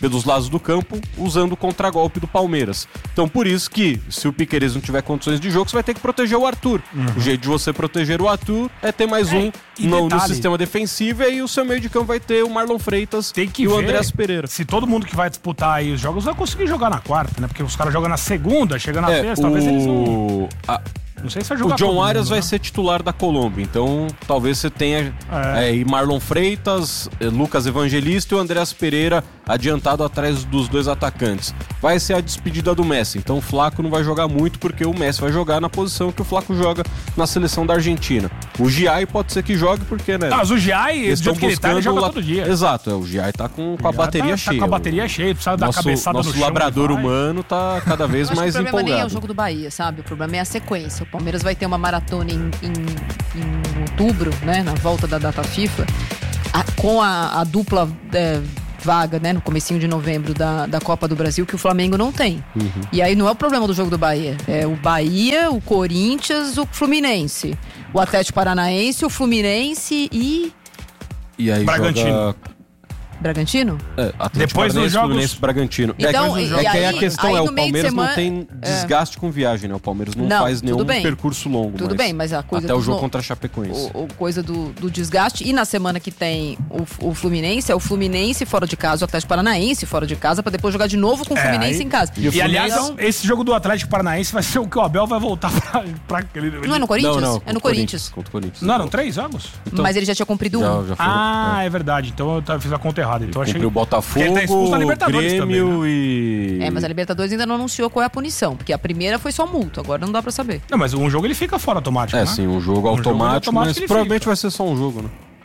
pelos lados do campo, usando o contragolpe do Palmeiras. Então, por isso que, se o Piquerez não tiver condições de jogo, você vai ter que proteger o Arthur. Uhum. O jeito de você proteger o Arthur é ter mais é, um no, no sistema defensivo, e aí o seu meio de campo vai ter o Marlon Freitas tem que e ver o Andreas Pereira. Se todo mundo que vai disputar aí os jogos vai conseguir jogar na quarta, né? Porque os caras jogam na segunda, chega na é, sexta, o... talvez eles não... A... Não sei se vai jogar. O John Arias mundo, vai né? ser titular da Colômbia, então talvez você tenha é. É, Marlon Freitas, Lucas Evangelista e o Andreas Pereira adiantado atrás dos dois atacantes. Vai ser a despedida do Messi, então o Flaco não vai jogar muito porque o Messi vai jogar na posição que o Flaco joga na seleção da Argentina. O Giai pode ser que jogue porque, né? Ah, mas o Giai, eles estão buscando ele joga la... todo dia. Exato, é, o Giai tá com, com a bateria tá, cheia. Tá com a bateria cheia, precisa dar nosso, cabeçada nosso no chão. Nosso labrador humano tá cada vez mais empolgado. O problema nem é o jogo do Bahia, sabe? O problema é a sequência. O Palmeiras vai ter uma maratona em, em, em outubro, né? Na volta da data FIFA, a, com a, a dupla é, vaga, né? No comecinho de novembro da, da Copa do Brasil, que o Flamengo não tem. Uhum. E aí não é o problema do jogo do Bahia. É o Bahia, o Corinthians, o Fluminense. O Atlético Paranaense, o Fluminense e... E aí Bragantino. Joga... Bragantino? É, Atlético Depois dos jogos... Fluminense, Bragantino. Então, é, e, é que aí, a questão aí, é, o semana, Palmeiras não tem desgaste é... com viagem, né? O Palmeiras não, não faz nenhum percurso longo. Tudo mas bem, mas a coisa... Até o jogo no... contra a Chapecoense. O, o coisa do, do desgaste. E na semana que tem o, o Fluminense, é o Fluminense fora de casa, o Atlético Paranaense fora de casa, pra depois jogar de novo com o Fluminense é, aí... em casa. E, e aliás, então... esse jogo do Atlético Paranaense vai ser o que o Abel vai voltar pra... pra aquele... Não é no Corinthians? Não, não, é no Corinthians. Contra o Corinthians. Não eram três jogos? Então, mas ele já tinha cumprido já, um. Já foi, ah, é. é verdade. Então eu fiz a conta errada. Então ele achei... cumpriu o Botafogo, tá expulso da Libertadores Grêmio também, né? e... É, mas a Libertadores ainda não anunciou qual é a punição, porque a primeira foi só multa, agora não dá pra saber. Não, mas um jogo ele fica fora automático, É, né? sim, um jogo um automático, jogo automático mas provavelmente fica. Vai ser só um jogo, né?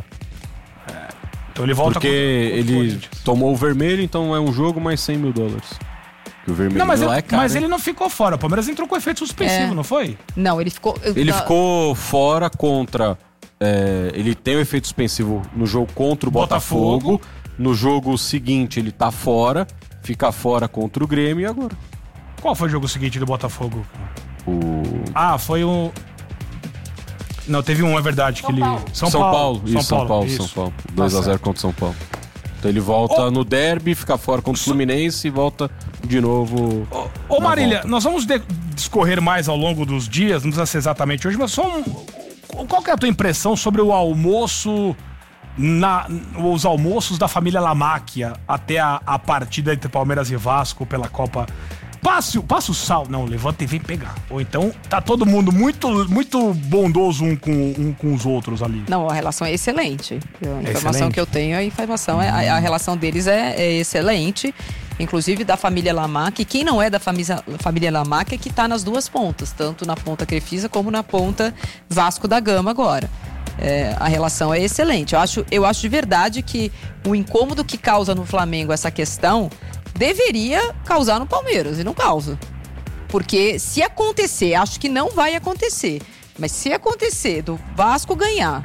É. Então ele volta Porque com, com ele tomou o vermelho, então é um jogo mais cem mil dólares. O vermelho não, mas, lá ele, é caro, mas hein? ele não ficou fora. O Palmeiras entrou com efeito suspensivo, é. não foi? Não, ele ficou... Eu, ele tá... ficou fora contra... É, ele tem o efeito suspensivo no jogo contra o Botafogo. Botafogo. No jogo seguinte ele tá fora. Fica fora contra o Grêmio e agora? Qual foi o jogo seguinte do Botafogo? O... Ah, foi o... Não, teve um, é verdade. São que ele... Paulo. São, São Paulo. Paulo. Isso, São Paulo, São Paulo. São Paulo. dois a zero contra o São Paulo. Então ele volta oh. no derby, fica fora contra o Fluminense e volta de novo. Ô, oh, Marília, volta. Nós vamos de- discorrer mais ao longo dos dias, não precisa ser exatamente hoje, mas só um... Qual que é a tua impressão sobre o almoço... Na, os almoços da família Lamáquia até a, a partida entre Palmeiras e Vasco pela Copa. Passe, passe o sal. Não, levanta e vem pegar. Ou então tá todo mundo muito, muito bondoso um com, um com os outros ali. Não, a relação é excelente. A é informação excelente. que eu tenho, a informação é, a, a relação deles é, é excelente. Inclusive da família Lamáquia. E quem não é da família, família Lamáquia é que tá nas duas pontas, tanto na ponta Crefisa como na ponta Vasco da Gama agora. É, a relação é excelente. Eu acho, eu acho de verdade que o incômodo que causa no Flamengo essa questão deveria causar no Palmeiras, e não causa. Porque se acontecer, acho que não vai acontecer, mas se acontecer do Vasco ganhar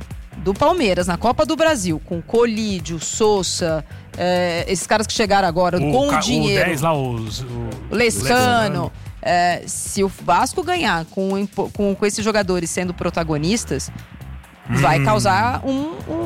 do Palmeiras na Copa do Brasil, com Colídio, Sousa, é, esses caras que chegaram agora o com ca- o dinheiro... O dez lá, os... O Lescano... É, se o Vasco ganhar com, com, com esses jogadores sendo protagonistas... vai hum. causar um,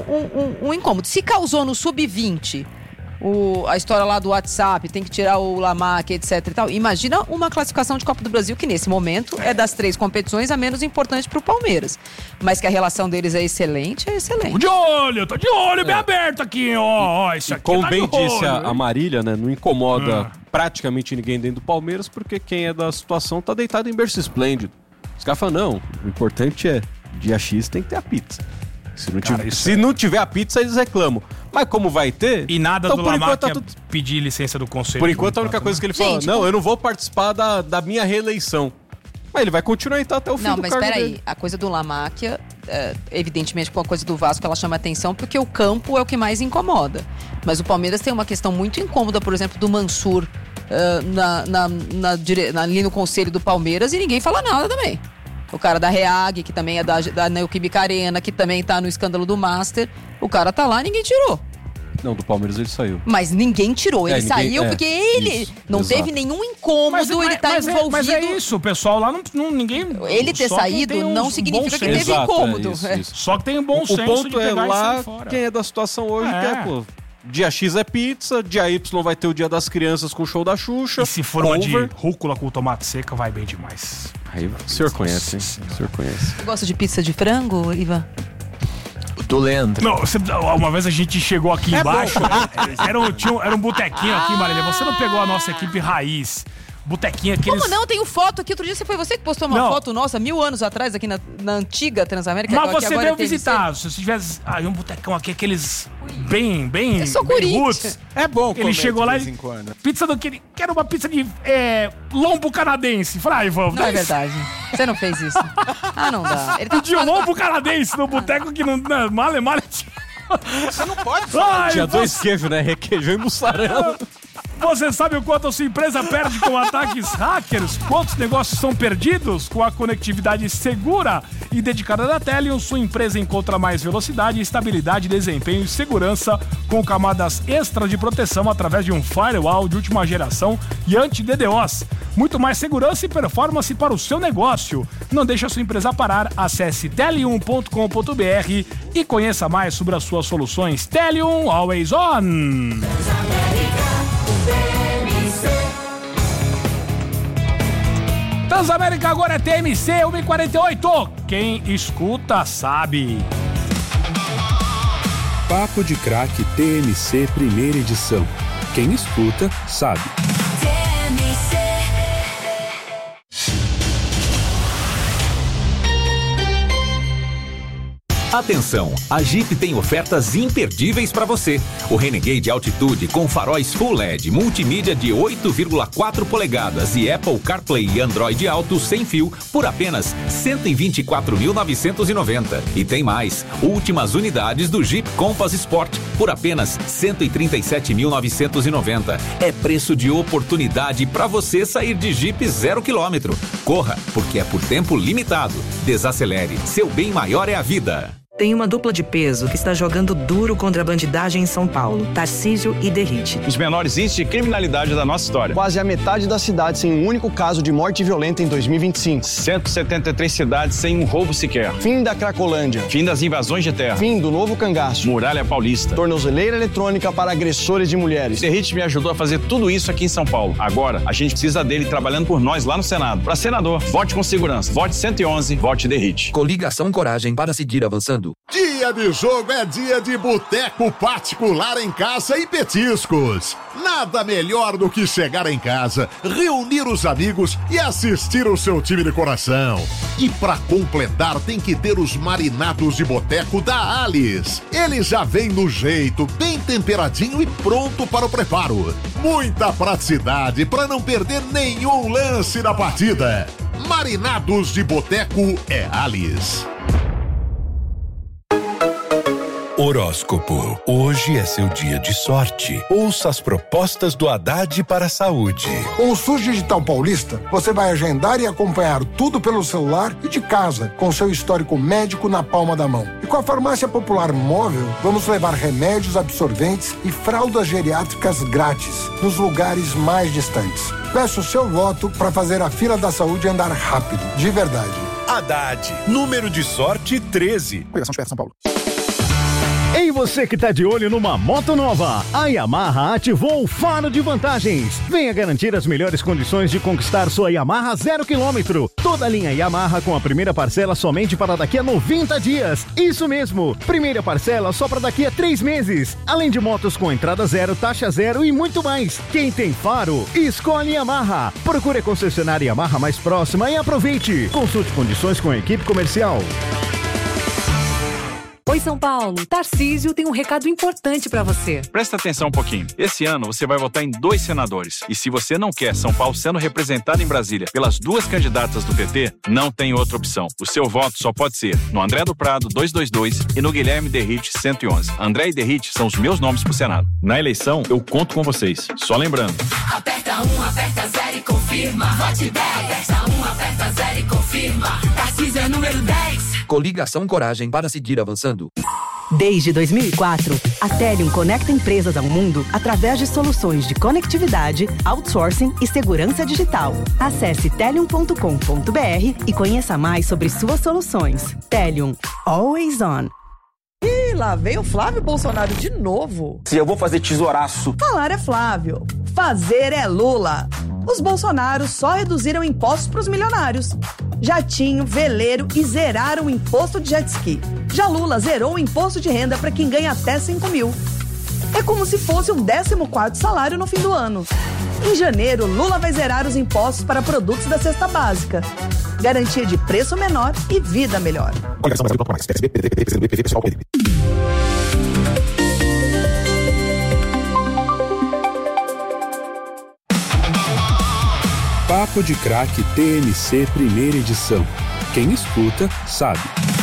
um, um, um incômodo. Se causou no sub vinte, o, a história lá do WhatsApp, tem que tirar o Lamáquia, etc e tal. Imagina uma classificação de Copa do Brasil que nesse momento é das três competições a menos importante pro Palmeiras. Mas que a relação deles é excelente, é excelente. Tô de olho, tô de olho, bem é. aberto aqui, ó. ó isso aqui Como tá bem de olho, disse a, a Marília, né, não incomoda hum. praticamente ninguém dentro do Palmeiras, porque quem é da situação tá deitado em berço esplêndido. Os caras falam, não, o importante é dia X tem que ter a pizza. Se não, Cara, tiver, se é... não tiver a pizza, eles reclamam. Mas como vai ter... E nada então, do Lamáquia tá tudo... pedir licença do conselho. Por enquanto, a única coisa que ele fala, não, eu não vou participar da, da minha reeleição. Mas ele vai continuar então até o fim não, do mas cargo peraí, dele. a coisa do Lamáquia, é, evidentemente com a coisa do Vasco ela chama atenção porque o campo é o que mais incomoda. Mas o Palmeiras tem uma questão muito incômoda, por exemplo, do Mansur uh, na, na, na, na, ali no conselho do Palmeiras e ninguém fala nada também. O cara da Reag, que também é da, da Neoquímica Arena, que também tá no escândalo do Master. O cara tá lá, ninguém tirou. Não, do Palmeiras ele saiu. Mas ninguém tirou, ele é, ninguém, saiu é, porque ele isso, não exato. teve nenhum incômodo, mas, ele tá mas envolvido. É, mas é isso, o pessoal lá não, não ninguém... Ele ter saído não significa que teve Exato, incômodo. É isso, isso. Só que tem um bom o senso ponto de pegar é lá e sair fora. Quem é da situação hoje é. quer, pô, Dia X é pizza, dia Y vai ter o Dia das Crianças com o show da Xuxa. E se for uma de rúcula com tomate seca, vai bem demais. Aí o senhor conhece, hein? O senhor conhece. Você gosta de pizza de frango, Ivan? Do Leandro. Não, você, uma vez a gente chegou aqui É embaixo, bom. era um, tinha um, era um botequinho aqui, Marília. Você não pegou a nossa equipe raiz. Botequinho aqueles... Como não? Tenho foto aqui. Outro dia você foi você que postou uma Não. foto nossa, mil anos atrás, aqui na, na antiga Transamérica. Mas que você agora veio é T V C. visitar. Se você tivesse aí um botecão aqui, aqueles bem, bem, Eu sou bem Corinthians. roots. É bom Ele comer chegou de lá vez e... em quando. Pizza do que... Quero uma pizza de é, lombo canadense. Falei, ai, vamos. Não é verdade. Você não fez isso. Ah, não dá. Ele tá Pedi um lombo canadense no boteco que não... não male, male... Você não pode falar. Ai, Tinha você- dois queijos, né? Requeijão e mussarela. Você sabe o quanto a sua empresa perde com ataques hackers? Quantos negócios são perdidos? Com a conectividade segura e dedicada da Telium, sua empresa encontra mais velocidade, estabilidade, desempenho e segurança com camadas extra de proteção através de um firewall de última geração e anti-D DoS. Muito mais segurança e performance para o seu negócio. Não deixe a sua empresa parar. Acesse telium ponto com ponto b r e conheça mais sobre as suas soluções. Telium Always On. Transamérica agora é T M C uma e quarenta e oito. Quem escuta sabe. Papo de Craque T M C primeira edição. Quem escuta sabe. Atenção, a Jeep tem ofertas imperdíveis para você. O Renegade Altitude com faróis Full L E D, multimídia de oito vírgula quatro polegadas e Apple CarPlay e Android Auto sem fio por apenas cento e vinte e quatro mil novecentos e noventa. E tem mais, últimas unidades do Jeep Compass Sport por apenas cento e trinta e sete mil novecentos e noventa. É preço de oportunidade para você sair de Jeep zero quilômetro. Corra, porque é por tempo limitado. Desacelere, seu bem maior é a vida. Tem uma dupla de peso que está jogando duro contra a bandidagem em São Paulo, Tarcísio e Derrite. Os menores índices de criminalidade da nossa história. Quase a metade da cidade sem um único caso de morte violenta em dois mil e vinte e cinco. cento e setenta e três cidades sem um roubo sequer. Fim da Cracolândia. Fim das invasões de terra. Fim do novo cangaço. Muralha Paulista. Tornozeleira eletrônica para agressores de mulheres. Derrite me ajudou a fazer tudo isso aqui em São Paulo. Agora, a gente precisa dele trabalhando por nós lá no Senado. Para senador, vote com segurança. Vote cento e onze, vote Derrite. Coligação Coragem para seguir avançando. Dia de jogo é dia de boteco particular em casa e petiscos. Nada melhor do que chegar em casa, reunir os amigos e assistir o seu time de coração. E pra completar tem que ter os marinados de boteco da Alice. Ele já vem no jeito, bem temperadinho e pronto para o preparo. Muita praticidade para não perder nenhum lance da partida. Marinados de boteco é Alice. Horóscopo. Hoje é seu dia de sorte. Ouça as propostas do Haddad para a saúde. Com o SUS Digital Paulista, você vai agendar e acompanhar tudo pelo celular e de casa, com seu histórico médico na palma da mão. E com a Farmácia Popular Móvel, vamos levar remédios, absorventes e fraldas geriátricas grátis nos lugares mais distantes. Peço o seu voto para fazer a fila da saúde andar rápido, de verdade. Haddad, número de sorte treze. Coligação de São Paulo. Ei, você que tá de olho numa moto nova, a Yamaha ativou o Faro de Vantagens. Venha garantir as melhores condições de conquistar sua Yamaha zero quilômetro. Toda a linha Yamaha com a primeira parcela somente para daqui a noventa dias. Isso mesmo, primeira parcela só para daqui a três meses. Além de motos com entrada zero, taxa zero e muito mais. Quem tem Faro, escolhe Yamaha. Procure a concessionária Yamaha mais próxima e aproveite. Consulte condições com a equipe comercial. Oi, São Paulo. Tarcísio tem um recado importante pra você. Presta atenção um pouquinho. Esse ano você vai votar em dois senadores. E se você não quer São Paulo sendo representado em Brasília pelas duas candidatas do P T, não tem outra opção. O seu voto só pode ser no André do Prado duzentos e vinte e dois e no Guilherme Derrite cento e onze. André e Derrite são os meus nomes pro Senado. Na eleição, eu conto com vocês. Só lembrando. Aperta um, aperta zero e confirma. Vote dez. Aperta um, aperta zero e confirma. Tarcísio é número dez. Coligação Coragem para seguir avançando. Desde dois mil e quatro, a Telium conecta empresas ao mundo através de soluções de conectividade, outsourcing e segurança digital. Acesse telium ponto com ponto b r e conheça mais sobre suas soluções. Telium, always on. Ih, lá veio o Flávio Bolsonaro de novo. Se eu vou fazer tesouraço. Falar é Flávio, fazer é Lula. Os Bolsonaros só reduziram impostos para os milionários. Jatinho, veleiro e zeraram o imposto de jet ski. Já Lula zerou o imposto de renda para quem ganha até cinco mil. É como se fosse um décimo quarto salário no fim do ano. Em janeiro, Lula vai zerar os impostos para produtos da cesta básica. Garantia de preço menor e vida melhor. Papo de Craque T M C primeira edição. Quem escuta, sabe.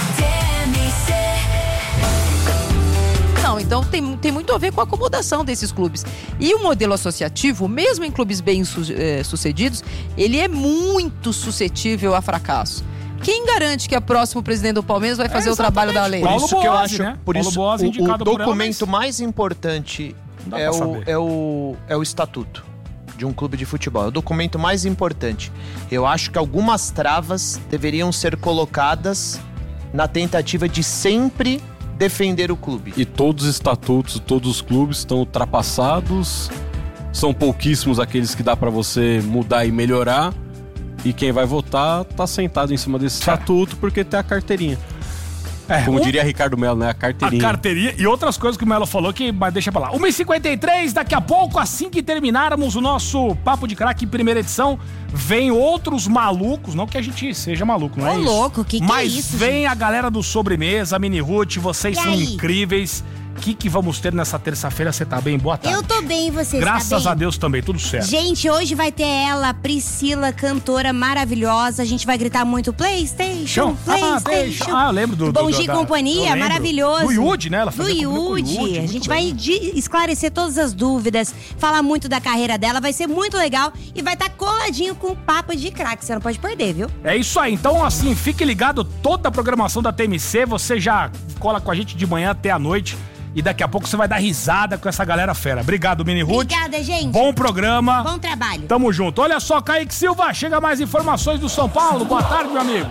Não, então tem, tem muito a ver com a acomodação desses clubes. E o modelo associativo, mesmo em clubes bem su, é, sucedidos, ele é muito suscetível a fracasso. Quem garante que o próximo presidente do Palmeiras vai fazer é o trabalho da lei? Por isso Paulo que eu Boazzi, acho, né? por Paulo isso Boazzi o, indicado o por ela, documento mas... mais importante Dá é pra o, saber. é, o, é o estatuto de um clube de futebol. É o documento mais importante. Eu acho que algumas travas deveriam ser colocadas na tentativa de sempre defender o clube. E todos os estatutos, todos os clubes estão ultrapassados. São pouquíssimos aqueles que dá pra você mudar e melhorar. E quem vai votar tá sentado em cima desse estatuto porque tem a carteirinha. É, Como um... diria Ricardo Melo, né? A carteirinha. A carteirinha e outras coisas que o Melo falou que mas deixa pra lá. uma e cinquenta e três, daqui a pouco, assim que terminarmos o nosso Papo de Craque primeira edição, vem outros malucos, não que a gente seja maluco, não é Ô, isso? louco, que que Mas é isso, vem gente? a galera do Sobremesa, a Mini Ruth, vocês E são aí? incríveis. O que, que vamos ter nessa terça-feira? Você tá bem? Boa tarde. Eu tô bem, você Graças tá bem? a Deus também, tudo certo. Gente, hoje vai ter ela, Priscila, cantora maravilhosa. A gente vai gritar muito PlayStation, Ah, PlayStation. ah, eu lembro do... Bom do, dia e da- companhia, eu lembro. maravilhoso. Do Yudi, né? Ela Do fazia comigo com o Yudi. Yudi, A muito gente bom. vai de- esclarecer todas as dúvidas, falar muito da carreira dela. Vai ser muito legal e vai estar coladinho com o Papo de Craque. Você não pode perder, viu? É isso aí, então assim, fique ligado, toda a programação da T M C, você já cola com a gente de manhã até a noite e daqui a pouco você vai dar risada com essa galera fera. Obrigado, Mini Ruth. Obrigada, gente. Bom programa. Bom trabalho. Tamo junto. Olha só, Kaique Silva, chega mais informações do São Paulo. Boa tarde, meu amigo.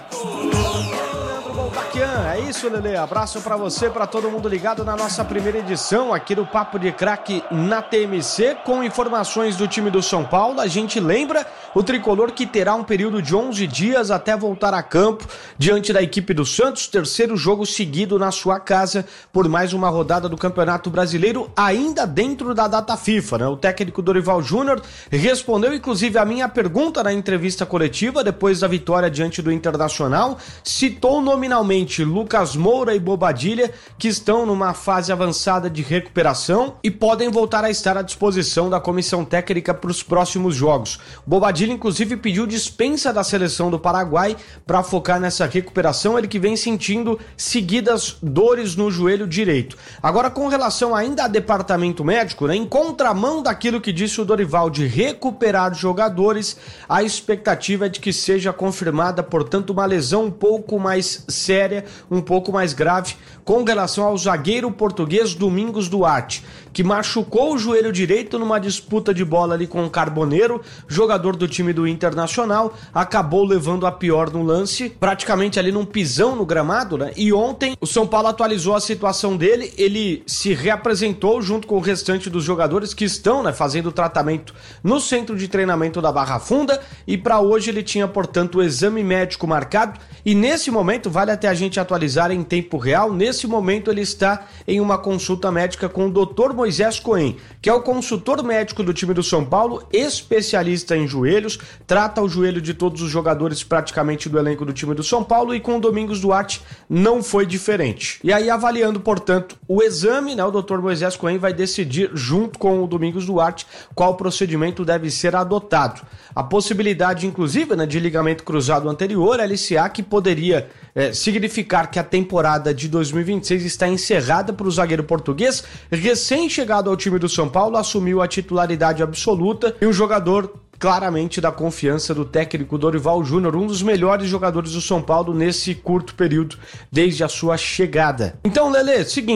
É isso, Lelê. Abraço pra você, pra todo mundo ligado na nossa primeira edição aqui do Papo de Craque na T M C, com informações do time do São Paulo. A gente lembra o tricolor que terá um período de onze dias até voltar a campo diante da equipe do Santos, terceiro jogo seguido na sua casa por mais uma rodada do Campeonato Brasileiro, ainda dentro da data FIFA, né? O técnico Dorival Júnior respondeu inclusive a minha pergunta na entrevista coletiva depois da vitória diante do Internacional, citou nominalmente Lucas Moura e Bobadilha, que estão numa fase avançada de recuperação e podem voltar a estar à disposição da comissão técnica para os próximos jogos. Bobadilha, inclusive, pediu dispensa da seleção do Paraguai para focar nessa recuperação, ele que vem sentindo seguidas dores no joelho direito. Agora, com relação ainda a departamento médico, né, em contramão daquilo que disse o Dorival de recuperar jogadores, a expectativa é de que seja confirmada, portanto, uma lesão um pouco mais séria, um pouco mais grave, com relação ao zagueiro português Domingos Duarte, que machucou o joelho direito numa disputa de bola ali com o Carboneiro, jogador do time do Internacional, acabou levando a pior no lance, praticamente ali num pisão no gramado, né? E ontem o São Paulo atualizou a situação dele, ele se reapresentou junto com o restante dos jogadores que estão, né, fazendo tratamento no centro de treinamento da Barra Funda, e para hoje ele tinha, portanto, o exame médico marcado, e nesse momento, vale até a gente atualizar em tempo real, nesse momento ele está em uma consulta médica com o doutor Moisés Cohen, que é o consultor médico do time do São Paulo, especialista em joelhos, trata o joelho de todos os jogadores praticamente do elenco do time do São Paulo, e com o Domingos Duarte não foi diferente. E aí, avaliando, portanto, o exame, né, o doutor Moisés Cohen vai decidir, junto com o Domingos Duarte, qual procedimento deve ser adotado. A possibilidade, inclusive, né, de ligamento cruzado anterior, L C A, que poderia é, significar que a temporada de dois mil e vinte e seis está encerrada para o zagueiro português, recém-chegado ao time do São Paulo, assumiu a titularidade absoluta e um jogador claramente da confiança do técnico Dorival Júnior, um dos melhores jogadores do São Paulo nesse curto período, desde a sua chegada. Então, Lelê, seguinte,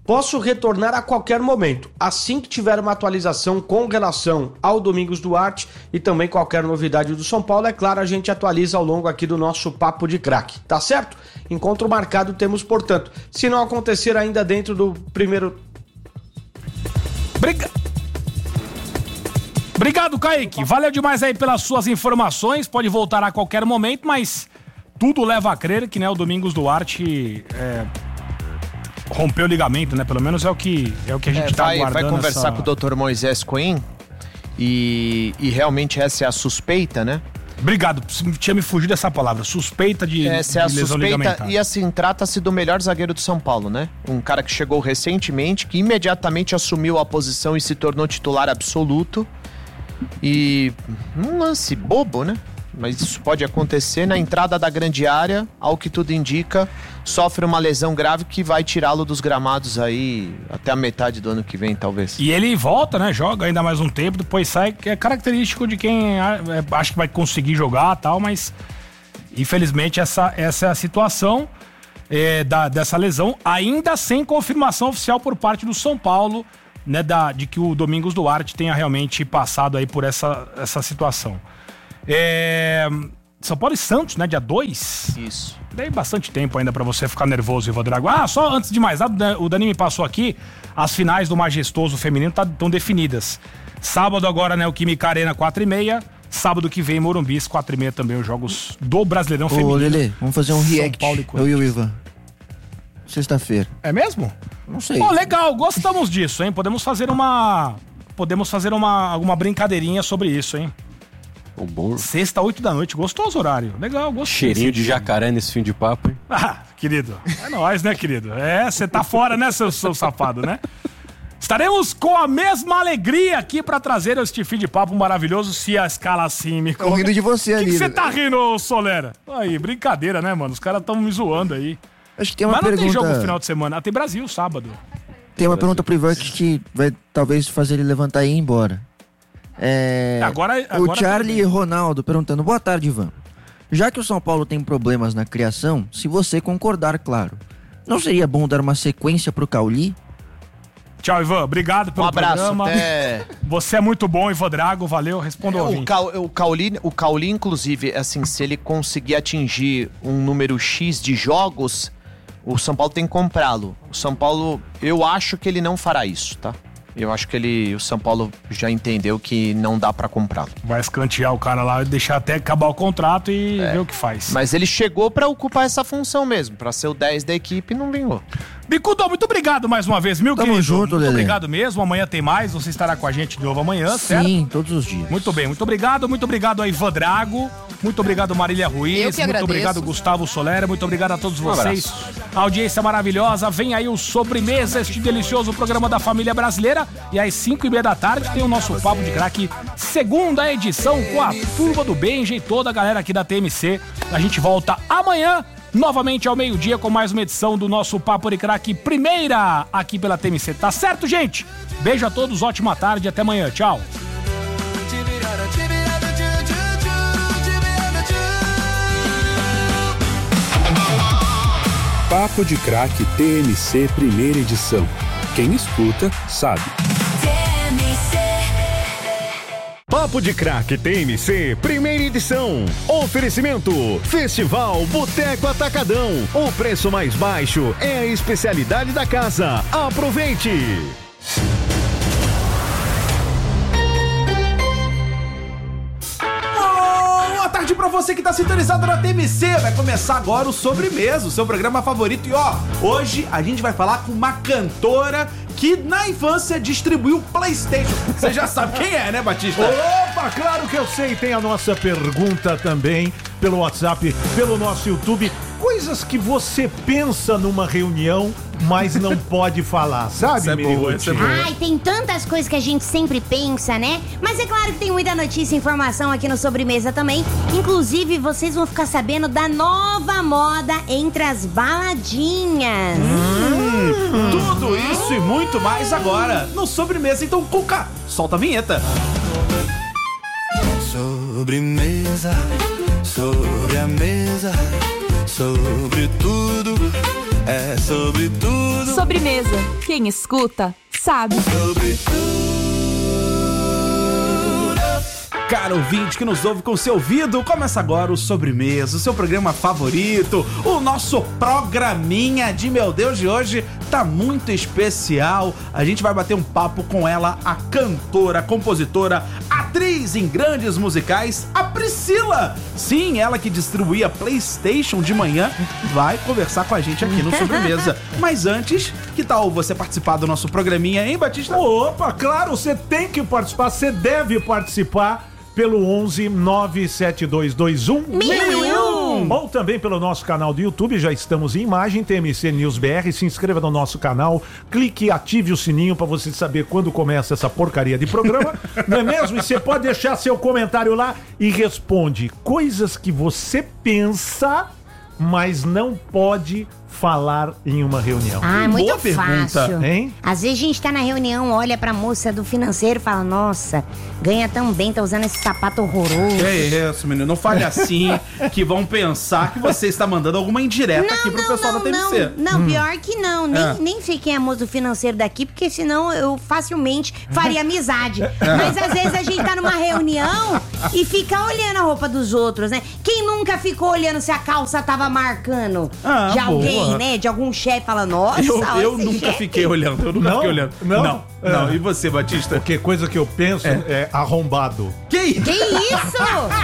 Posso retornar a qualquer momento, assim que tiver uma atualização com relação ao Domingos Duarte e também qualquer novidade do São Paulo. É claro, a gente atualiza ao longo aqui do nosso Papo de Craque, tá certo? Encontro marcado temos, portanto. Se não acontecer ainda dentro do primeiro... Briga... Obrigado, Kaique. Valeu demais aí pelas suas informações. Pode voltar a qualquer momento, mas tudo leva a crer que, né, o Domingos Duarte... É... rompeu o ligamento, né? Pelo menos é o que, é o que a gente é, tá vai, aguardando. Vai conversar essa... com o doutor Moisés Coim e, e realmente essa é a suspeita, né? Obrigado, tinha me fugido dessa palavra, suspeita de, essa é a de lesão suspeita ligamentar. E assim, trata-se do melhor zagueiro do São Paulo, né? Um cara que chegou recentemente, que imediatamente assumiu a posição e se tornou titular absoluto. E um lance bobo, né? Mas isso pode acontecer na entrada da grande área, ao que tudo indica, sofre uma lesão grave que vai tirá-lo dos gramados aí até a metade do ano que vem, talvez. E ele volta, né? Joga ainda mais um tempo, depois sai, que é característico de quem acha que vai conseguir jogar e tal, mas infelizmente essa, essa é a situação é, da, dessa lesão, ainda sem confirmação oficial por parte do São Paulo, né? Da, de que o Domingos Duarte tenha realmente passado aí por essa, essa situação. É... São Paulo e Santos, né? Dia dois. Isso. Tem bastante tempo ainda pra você ficar nervoso, Ivan Drago. Ah, só antes de mais nada, o Dani me passou aqui, as finais do Majestoso Feminino estão definidas. Sábado agora, né, o Química Arena, quatro e meia. Sábado que vem, Morumbi, quatro e meia também, os jogos do Brasileirão Ô, Feminino. Ô, Lelê, vamos fazer um react, eu e o Ivan. Sexta-feira. É mesmo? Não sei. Pô, legal, gostamos disso, hein? Podemos fazer uma... Podemos fazer uma, alguma brincadeirinha sobre isso, hein? Oh, bom. Sexta, oito da noite, gostoso horário. Legal, gostei. Cheirinho de jacaré nesse fim de papo, hein? Ah, querido, é nóis, né, querido? É, você tá fora, né, seu, seu safado, né? Estaremos com a mesma alegria aqui pra trazer este fim de papo maravilhoso, se a escala assim me... Tô rindo de você ali. O que você tá rindo, Solera? Aí, brincadeira, né, mano? Os caras tão me zoando aí. Acho que tem uma Mas não pergunta... tem jogo no final de semana. Ah, tem Brasil, sábado. Tem uma pergunta pro Ivan que vai talvez fazer ele levantar e ir embora. É... Agora, agora o Charlie Ronaldo perguntando: boa tarde, Ivan. Já que o São Paulo tem problemas na criação, se você concordar, claro, não seria bom dar uma sequência pro Cauli? Tchau, Ivan. Obrigado pelo um abraço, programa. até... Você é muito bom, Ivan Drago. Valeu. Responda ao o, Ca, o, Cauli, o Cauli, inclusive, assim, se ele conseguir atingir um número X de jogos, o São Paulo tem que comprá-lo. O São Paulo, eu acho que ele não fará isso, tá? Eu acho que ele, o São Paulo já entendeu que não dá pra comprá-lo. Vai escantear o cara lá e deixar até acabar o contrato e é. ver o que faz. Mas ele chegou pra ocupar essa função mesmo, pra ser o dez da equipe e não vingou. Bicudo, muito obrigado mais uma vez, meu Tamo querido. junto, muito Lelê. obrigado mesmo. Amanhã tem mais, você estará com a gente de novo amanhã, Sim, certo? Sim, todos os dias. Muito bem, muito obrigado. Muito obrigado a Ivan Drago. Muito obrigado, Marília Ruiz. Eu que muito agradeço. obrigado, Gustavo Solera. Muito obrigado a todos Um vocês. A audiência maravilhosa. Vem aí o Sobremesa, este delicioso programa da família brasileira. E às cinco e meia da tarde tem o nosso Papo de Craque, segunda edição, com a turma do Benja e toda a galera aqui da T M C. A gente volta amanhã, novamente ao meio-dia, com mais uma edição do nosso Papo de Craque, primeira aqui pela T M C. Tá certo, gente? Beijo a todos, ótima tarde, até amanhã. Tchau. Papo de Craque T M C primeira edição. Quem escuta, sabe. Papo de Craque T M C, primeira edição. Oferecimento: Festival Boteco Atacadão. O preço mais baixo é a especialidade da casa. Aproveite! Boa tarde pra você que tá sintonizado na T M C. Vai começar agora o Sobremesa, o seu programa favorito. E ó, hoje a gente vai falar com uma cantora que na infância distribuiu PlayStation. Você já sabe quem é, né, Batista? Opa, claro que eu sei. Tem a nossa pergunta também pelo WhatsApp, pelo nosso YouTube. Coisas que você pensa numa reunião, mas não pode falar, sabe, Essa é boa, essa é boa. Ai, tem tantas coisas que a gente sempre pensa, né? Mas é claro que tem muita notícia e informação aqui no Sobremesa também. Inclusive, vocês vão ficar sabendo da nova moda entre as baladinhas. Hum, hum. Tudo isso e muito mais agora no Sobremesa. Então, Cuca, solta a vinheta. Sobremesa, sobre a mesa, sobre tudo, é sobre tudo. Sobremesa. Quem escuta, sabe. Caro ouvinte que nos ouve com seu ouvido, começa agora o Sobremesa, o seu programa favorito, o nosso programinha de meu Deus de hoje tá muito especial. A gente vai bater um papo com ela, a cantora, compositora, atriz em grandes musicais, a Priscila. Sim, ela que distribuía PlayStation de manhã, vai conversar com a gente aqui no Sobremesa. Mas antes, que tal você participar do nosso programinha, hein, Batista? Opa, claro, você tem que participar, você deve participar pelo onze nove sete dois dois um mil e um. Ou também pelo nosso canal do YouTube, já estamos em imagem, T M C News B R. Se inscreva no nosso canal, clique e ative o sininho para você saber quando começa essa porcaria de programa. Não é mesmo? E você pode deixar seu comentário lá e responde coisas que você pensa, mas não pode falar em uma reunião. Ah, é muito Boa fácil. pergunta, hein? Às vezes a gente tá na reunião, olha pra moça do financeiro e fala, nossa, ganha tão bem, tá usando esse sapato horroroso. É isso, menino. Não fale assim, que vão pensar que você está mandando alguma indireta Não, aqui pro não, pessoal não, da T M C. Não, não pior que não. Nem, É. nem sei quem é moço do financeiro daqui, porque senão eu facilmente faria amizade. Mas às vezes a gente tá numa reunião e fica olhando a roupa dos outros, né? Quem nunca ficou olhando se a calça tava marcando Ah, de alguém, boa. né? De algum chefe, fala, nossa, Eu, olha eu esse nunca chefe. fiquei olhando, eu nunca Não? fiquei olhando. Não? Não, É. não. E você, Batista? Porque coisa que eu penso é, É. arrombado. Que isso? Que isso?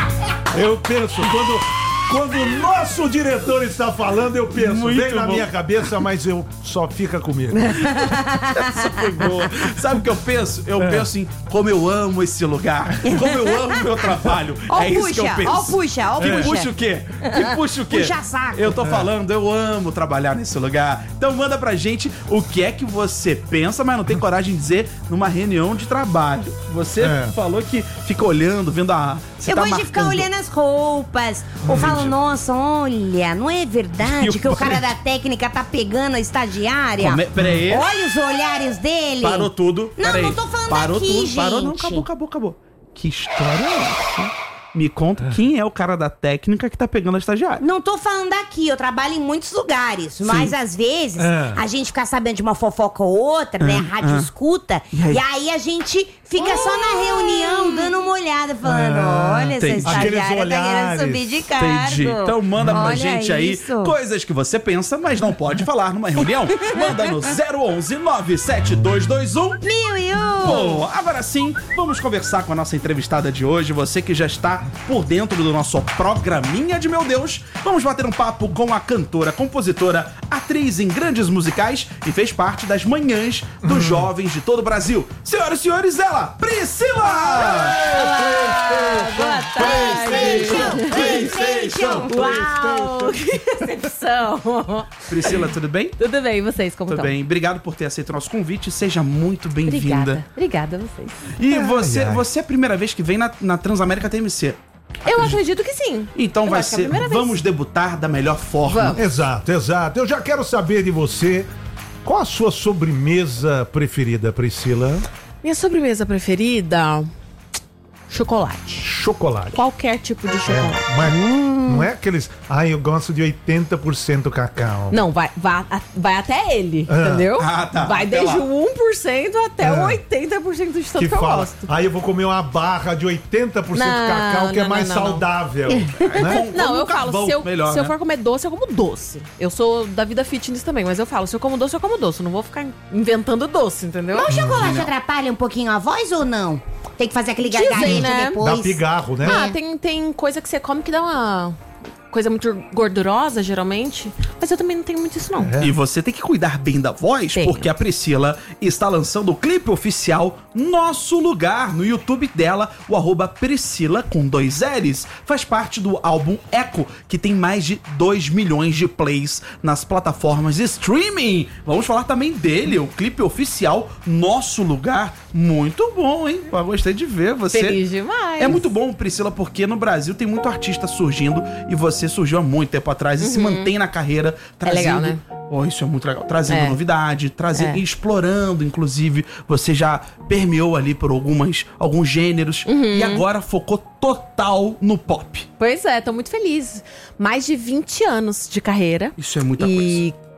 Eu penso, quando, quando o nosso diretor está falando, eu penso, Muito vem na bom. minha cabeça, mas eu só fica comigo. Essa foi boa. Sabe o que eu penso? Eu É. penso em como eu amo esse lugar, como eu amo meu trabalho. Ó é o isso que eu puxa, penso. ó o puxa, ó o Que puxa. puxa o quê? Que puxa o quê? Puxa saco. Eu tô É. falando, eu amo trabalhar nesse lugar. Então manda pra gente o que é que você pensa, mas não tem coragem de dizer numa reunião de trabalho. Você É. falou que fica olhando, vendo a... Você Eu tá gosto de ficar marcando. olhando as roupas. Ou falo, nossa, olha, não é verdade E o que o cara pai- da técnica tá pegando a estagiária? Come- peraí. Olha os olhares dele. Parou tudo. Não, Peraí. não tô falando Parou aqui, tudo. gente. Parou, não. Acabou, acabou, acabou. Que história é essa? Me conta quem é o cara da técnica que tá pegando a estagiária. Não tô falando daqui, eu trabalho em muitos lugares. Mas às vezes É. a gente fica sabendo de uma fofoca ou outra, né? É, Rádio é. escuta. E E aí? aí? a gente fica só na reunião, dando uma olhada, falando: olha, essa entendi. estagiária tá Aqueles querendo olhares. subir de cargo. Entendi. Então manda pra Olha gente aí isso. coisas que você pensa, mas não pode falar numa reunião. Manda no zero onze nove sete dois dois um mil e um. Bom, agora sim, vamos conversar com a nossa entrevistada de hoje. Você que já está por dentro do nosso programinha de meu Deus. Vamos bater um papo com a cantora, compositora, atriz em grandes musicais e fez parte das manhãs dos jovens de todo o Brasil. Senhoras e senhores, ela, Priscila! Boa tarde! PlayStation! Uau! Que recepção! Priscila, tudo bem? Tudo bem, e vocês, como Tudo estão? bem, obrigado por ter aceito o nosso convite. Seja muito bem-vinda. Obrigada. Obrigada a vocês. E Ai, você, ai. você é a primeira vez que vem na, na Transamérica T M C. Eu acredito que sim. Então Eu vai acho que é a ser. primeira vez. Vamos debutar da melhor forma. Exato, exato. Eu já quero saber de você, qual a sua sobremesa preferida, Priscila? Minha sobremesa preferida? Chocolate. Chocolate. Qualquer tipo de chocolate. É, mas não é aqueles. Ah, eu gosto de oitenta por cento cacau. Não, vai, vai, vai até ele, Ah. entendeu? Ah, tá, Vai até desde lá. o um por cento até Ah. o oitenta por cento de tanto Que que, eu fala, gosto. aí eu vou comer uma barra de oitenta por cento Não, cacau, que é não, mais não, não, não. saudável. né? Não, eu falo, carvão, se eu, melhor, se eu né? for comer doce, eu como doce. Eu sou da vida fitness também, mas eu falo, se eu como doce, eu como doce. Eu não vou ficar inventando doce, entendeu? Mas o chocolate atrapalha um pouquinho a voz ou não? Tem que fazer aquele gargarejo Dizem, né? depois. Dá pigarro, né? Ah, tem, tem coisa que você come que dá uma coisa muito gordurosa, geralmente. Mas eu também não tenho muito isso, não. E você tem que cuidar bem da voz, Tenho. porque a Priscila está lançando o clipe oficial Nosso Lugar no YouTube dela, o arroba Priscila com dois L's. Faz parte do álbum Echo, que tem mais de dois milhões de plays nas plataformas de streaming. Vamos falar também dele, o clipe oficial Nosso Lugar. Muito bom, hein? Eu gostei de ver você. Feliz demais. É muito bom, Priscila, porque no Brasil tem muito artista surgindo e você surgiu há muito tempo atrás e se Uhum. mantém na carreira trazendo. legal, né? Oh, isso é muito legal. Trazendo É. novidade, trazendo, É. e explorando, inclusive. Você já permeou ali por algumas, alguns gêneros Uhum. e agora focou total no pop. Pois é, tô muito feliz. Mais de vinte anos de carreira. Isso é muita e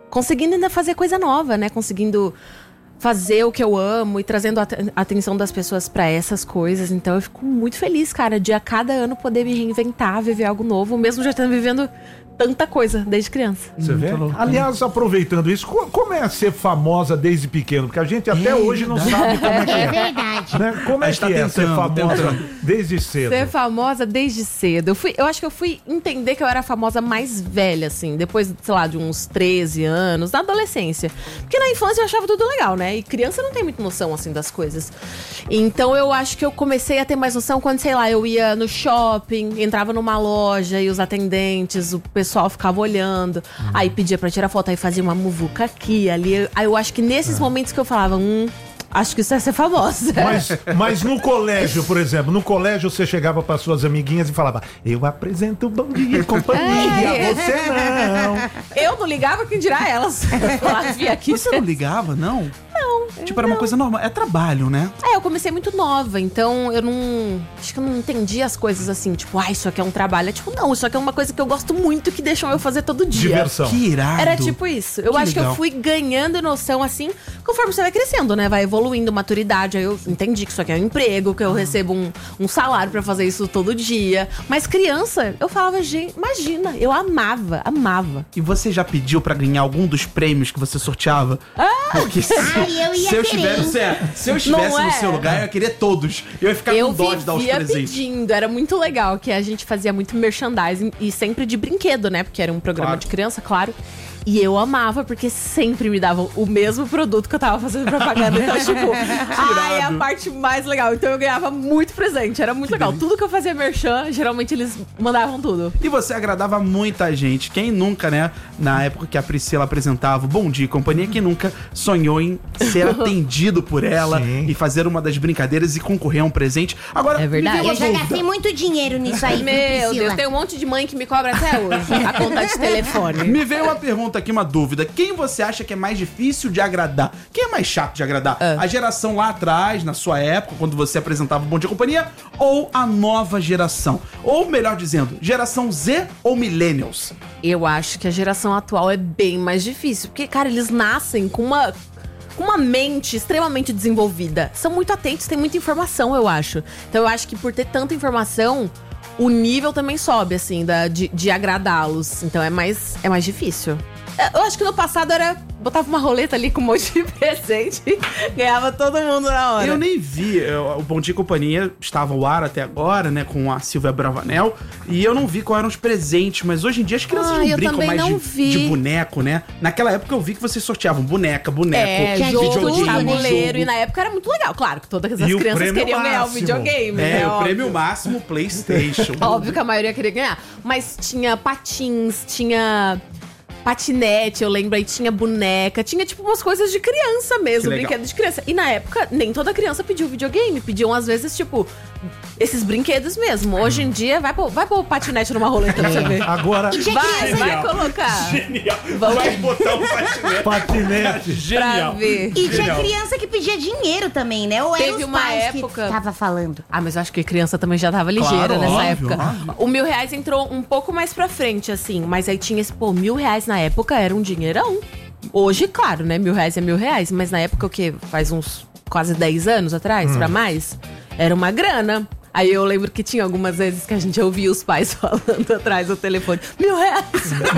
conseguindo ainda fazer coisa nova, né? Conseguindo fazer o que eu amo e trazendo a atenção das pessoas pra essas coisas. Então eu fico muito feliz, cara, de a cada ano poder me reinventar, viver algo novo, mesmo já estando vivendo tanta coisa desde criança. Você vê? Aliás, aproveitando isso, co- como é ser famosa desde pequeno? Porque a gente até É hoje não sabe como é que é. É verdade. Né? Como é A gente que tá é ser tentando, famosa tentando. desde cedo? Ser famosa desde cedo. Eu, fui, eu acho que eu fui entender que eu era a famosa mais velha, assim, depois, sei lá, de uns treze anos, na adolescência. Porque na infância eu achava tudo legal, né? E criança não tem muita noção, assim, das coisas. Então eu acho que eu comecei a ter mais noção quando, sei lá, eu ia no shopping, entrava numa loja e os atendentes, o pessoal ficava olhando. Aí pedia pra tirar foto, aí fazia uma muvuca aqui, ali. Aí eu acho que nesses momentos que eu falava, hum, acho que isso é ser famosa. Mas, mas no colégio, por exemplo, no colégio você chegava para suas amiguinhas e falava: eu apresento Bom Dia e Companhia, É. você não. Eu não ligava, quem dirá elas. Falar, "Vi aqui." Você não ligava, não? Não. Tipo, era uma coisa normal. É trabalho, né? É, eu comecei muito nova, então eu não. Acho que eu não entendi as coisas assim, tipo, ah, isso aqui é um trabalho. É tipo, não, isso aqui é uma coisa que eu gosto muito que deixam eu fazer todo dia. Diversão. Que irado. Era tipo isso. Eu Que acho que legal. eu fui ganhando noção assim, conforme você vai crescendo, né? Vai evoluindo, maturidade. Aí eu entendi que isso aqui é um emprego, que eu recebo um, um salário pra fazer isso todo dia. Mas criança, eu falava, gente, imagina, eu amava, amava. E você já pediu pra ganhar algum dos prêmios que você sorteava? Porque se, Ai, eu ia se eu querer. estivesse, é, se eu estivesse Não no é? seu lugar, eu ia querer todos. Eu ia ficar Eu com dó de dar os vivia presentes. pedindo, era muito legal, que a gente fazia muito merchandising e sempre de brinquedo, né? Porque era um programa Claro. de criança, claro. E eu amava, porque sempre me davam o mesmo produto que eu tava fazendo propaganda. Então, tipo, ai, é a parte mais legal. Então eu ganhava muito presente, era muito legal. Tudo que eu fazia merchan, geralmente eles mandavam tudo. E você agradava muita gente. Quem nunca, né? Na época que a Priscila apresentava o Bom Dia e Companhia, quem nunca sonhou em ser atendido por ela e fazer uma das brincadeiras e concorrer a um presente. Agora, É verdade. me veio uma Eu já dúvida. gastei muito dinheiro nisso aí, viu, Meu Priscila? Deus, tem um monte de mãe que me cobra até hoje a conta de telefone. Me veio uma pergunta aqui, uma dúvida. Quem você acha que é mais difícil de agradar? Quem é mais chato de agradar? A geração lá atrás, na sua época, quando você apresentava o Bom Dia e Companhia, ou a nova geração? Ou, melhor dizendo, geração Z ou Millennials? Eu acho que a geração atual é bem mais difícil. Porque, cara, eles nascem com uma, com uma mente extremamente desenvolvida. São muito atentos, têm muita informação, eu acho. Então eu acho que por ter tanta informação, o nível também sobe, assim, da, de, de agradá-los. Então é mais, é mais difícil. Eu acho que no passado era... Botava uma roleta ali com um monte de presente e ganhava todo mundo na hora. Eu nem vi. eu- o Bom Dia e Companhia estava ao ar até agora, né? Com a Silvia Bravanel. E eu não vi quais eram os presentes. Mas hoje em dia as crianças Ah, não eu brincam também mais não de, vi. de boneco, né? Naquela época eu vi que vocês sorteavam boneca, boneco, É, Tinha jogo, videogame, tabuleiro. jogo. E na época era muito legal. Claro que todas as E o crianças prêmio queriam ganhar o máximo. videogame. É, né, o óbvio. prêmio máximo PlayStation. Óbvio que a maioria queria ganhar. Mas tinha patins, tinha patinete, eu lembro, aí tinha boneca, tinha tipo umas coisas de criança mesmo, Que legal. brinquedo de criança. E na época, nem toda criança pediu videogame, pediam às vezes, tipo, esses brinquedos mesmo. Hoje em dia, vai pôr, vai pôr o patinete numa roleta pra você ver. Agora, E tinha Vai, criança, vai colocar. Genial. Vamos- Vai botar um patinete. patinete. Pra Genial. ver. E tinha Genial. criança que pedia dinheiro também, né? Ou eram Teve os uma pais época- que tava falando. Ah, mas eu acho que criança também já tava ligeira Claro, nessa óbvio, época. óbvio. O mil reais entrou um pouco mais pra frente, assim. Mas aí tinha esse, pô, mil reais na época era um dinheirão. Hoje, claro, né? Mil reais é mil reais. Mas na época, o quê? Faz uns quase dez anos atrás, pra mais? Era uma grana. Aí eu lembro que tinha algumas vezes que a gente ouvia os pais falando atrás do telefone. Mil reais!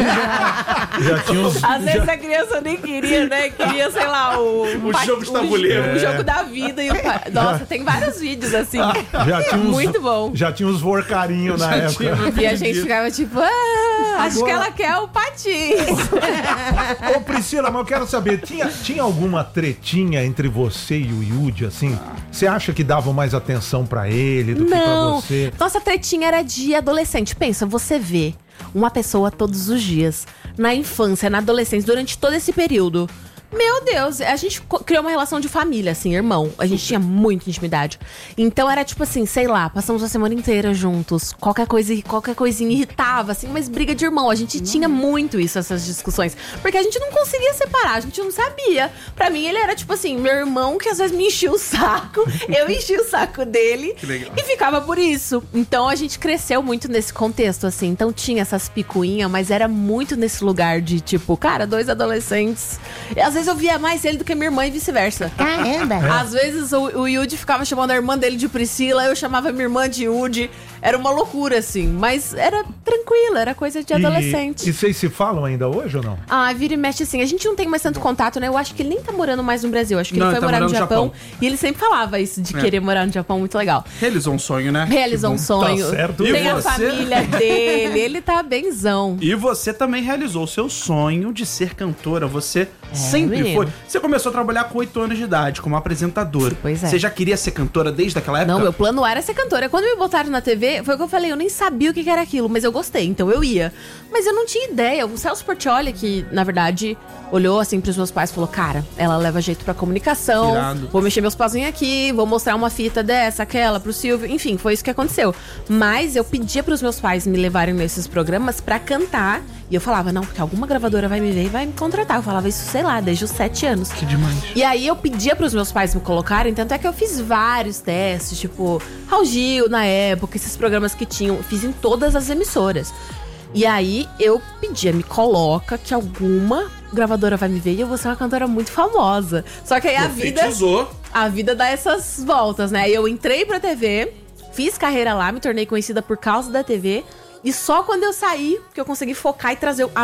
Já tinha uns, Às vezes já- a criança nem queria, né? Queria, sei lá, o... O jogo de tabuleiro. O, o jogo da vida. E o pai... Nossa, tem vários vídeos assim. já tinha uns, Muito bom. Já tinha uns vorcarinhos na Já época. tinha. E a gente ficava tipo, ah, acho que ela quer o patins. Ô Priscila, mas eu quero saber, tinha, tinha alguma tretinha entre você e o Yudi, assim? Você acha que davam mais atenção pra ele do que pra Não. você? Nossa tretinha era de adolescente. Pensa, você vê uma pessoa todos os dias, na infância, na adolescência, durante todo esse período, Meu Deus, a gente co- criou uma relação de família, assim, irmão. A gente tinha muita intimidade. Então era tipo assim, sei lá, passamos a semana inteira juntos. Qualquer coisa, qualquer coisinha irritava, assim, mas briga de irmão. A gente tinha muito isso, essas discussões. Porque a gente não conseguia separar, a gente não sabia. Pra mim, ele era tipo assim, meu irmão que às vezes me enchia o saco, eu enchia o saco dele. Que legal. E ficava por isso. Então a gente cresceu muito nesse contexto, assim. Então tinha essas picuinhas, mas era muito nesse lugar de tipo, cara, dois adolescentes. E às vezes eu via mais ele do que minha irmã e vice-versa. Caramba! Às vezes o, o Yudi ficava chamando a irmã dele de Priscila, eu chamava minha irmã de Yudi. Era uma loucura, assim. Mas era tranquilo, era coisa de adolescente. E, e vocês se falam ainda hoje ou não? Ah, vira e mexe assim. A gente não tem mais tanto contato, né? Eu acho que ele nem tá morando mais no Brasil. Acho que Não, ele foi ele tá morar no morando no Japão, Japão. E ele sempre falava isso de É. querer morar no Japão. Muito legal. Realizou um sonho, né? Realizou um Que bom. sonho. Tá certo. Tem E a você? família dele. Ele tá benzão. E você também realizou o seu sonho de ser cantora. Você sempre menino. foi. Você começou a trabalhar com oito anos de idade, como apresentadora. Pois é. Você já queria ser cantora desde aquela época? Não, meu plano era ser cantora. Quando me botaram na T V, foi o que eu falei, eu nem sabia o que era aquilo, mas eu gostei, então eu ia. Mas eu não tinha ideia. O Celso Portiolli, que na verdade olhou assim pros meus pais e falou: cara, ela leva jeito pra comunicação, Irado. vou mexer meus pauzinhos aqui, vou mostrar uma fita dessa, aquela, pro Silvio. Enfim, foi isso que aconteceu. Mas eu pedia pros meus pais me levarem nesses programas pra cantar. E eu falava, não, porque alguma gravadora vai me ver e vai me contratar. Eu falava isso, sei lá, desde os sete anos. Que demais. E aí eu pedia pros meus pais me colocarem, tanto é que eu fiz vários testes, tipo, Raul Gil na época, esses programas que tinham, fiz em todas as emissoras. E aí eu pedia, me coloca que alguma gravadora vai me ver e eu vou ser uma cantora muito famosa. Só que aí a vida, Profetizou. a vida dá essas voltas, né? Eu entrei pra T V, fiz carreira lá, me tornei conhecida por causa da T V. E só quando eu saí que eu consegui focar e trazer a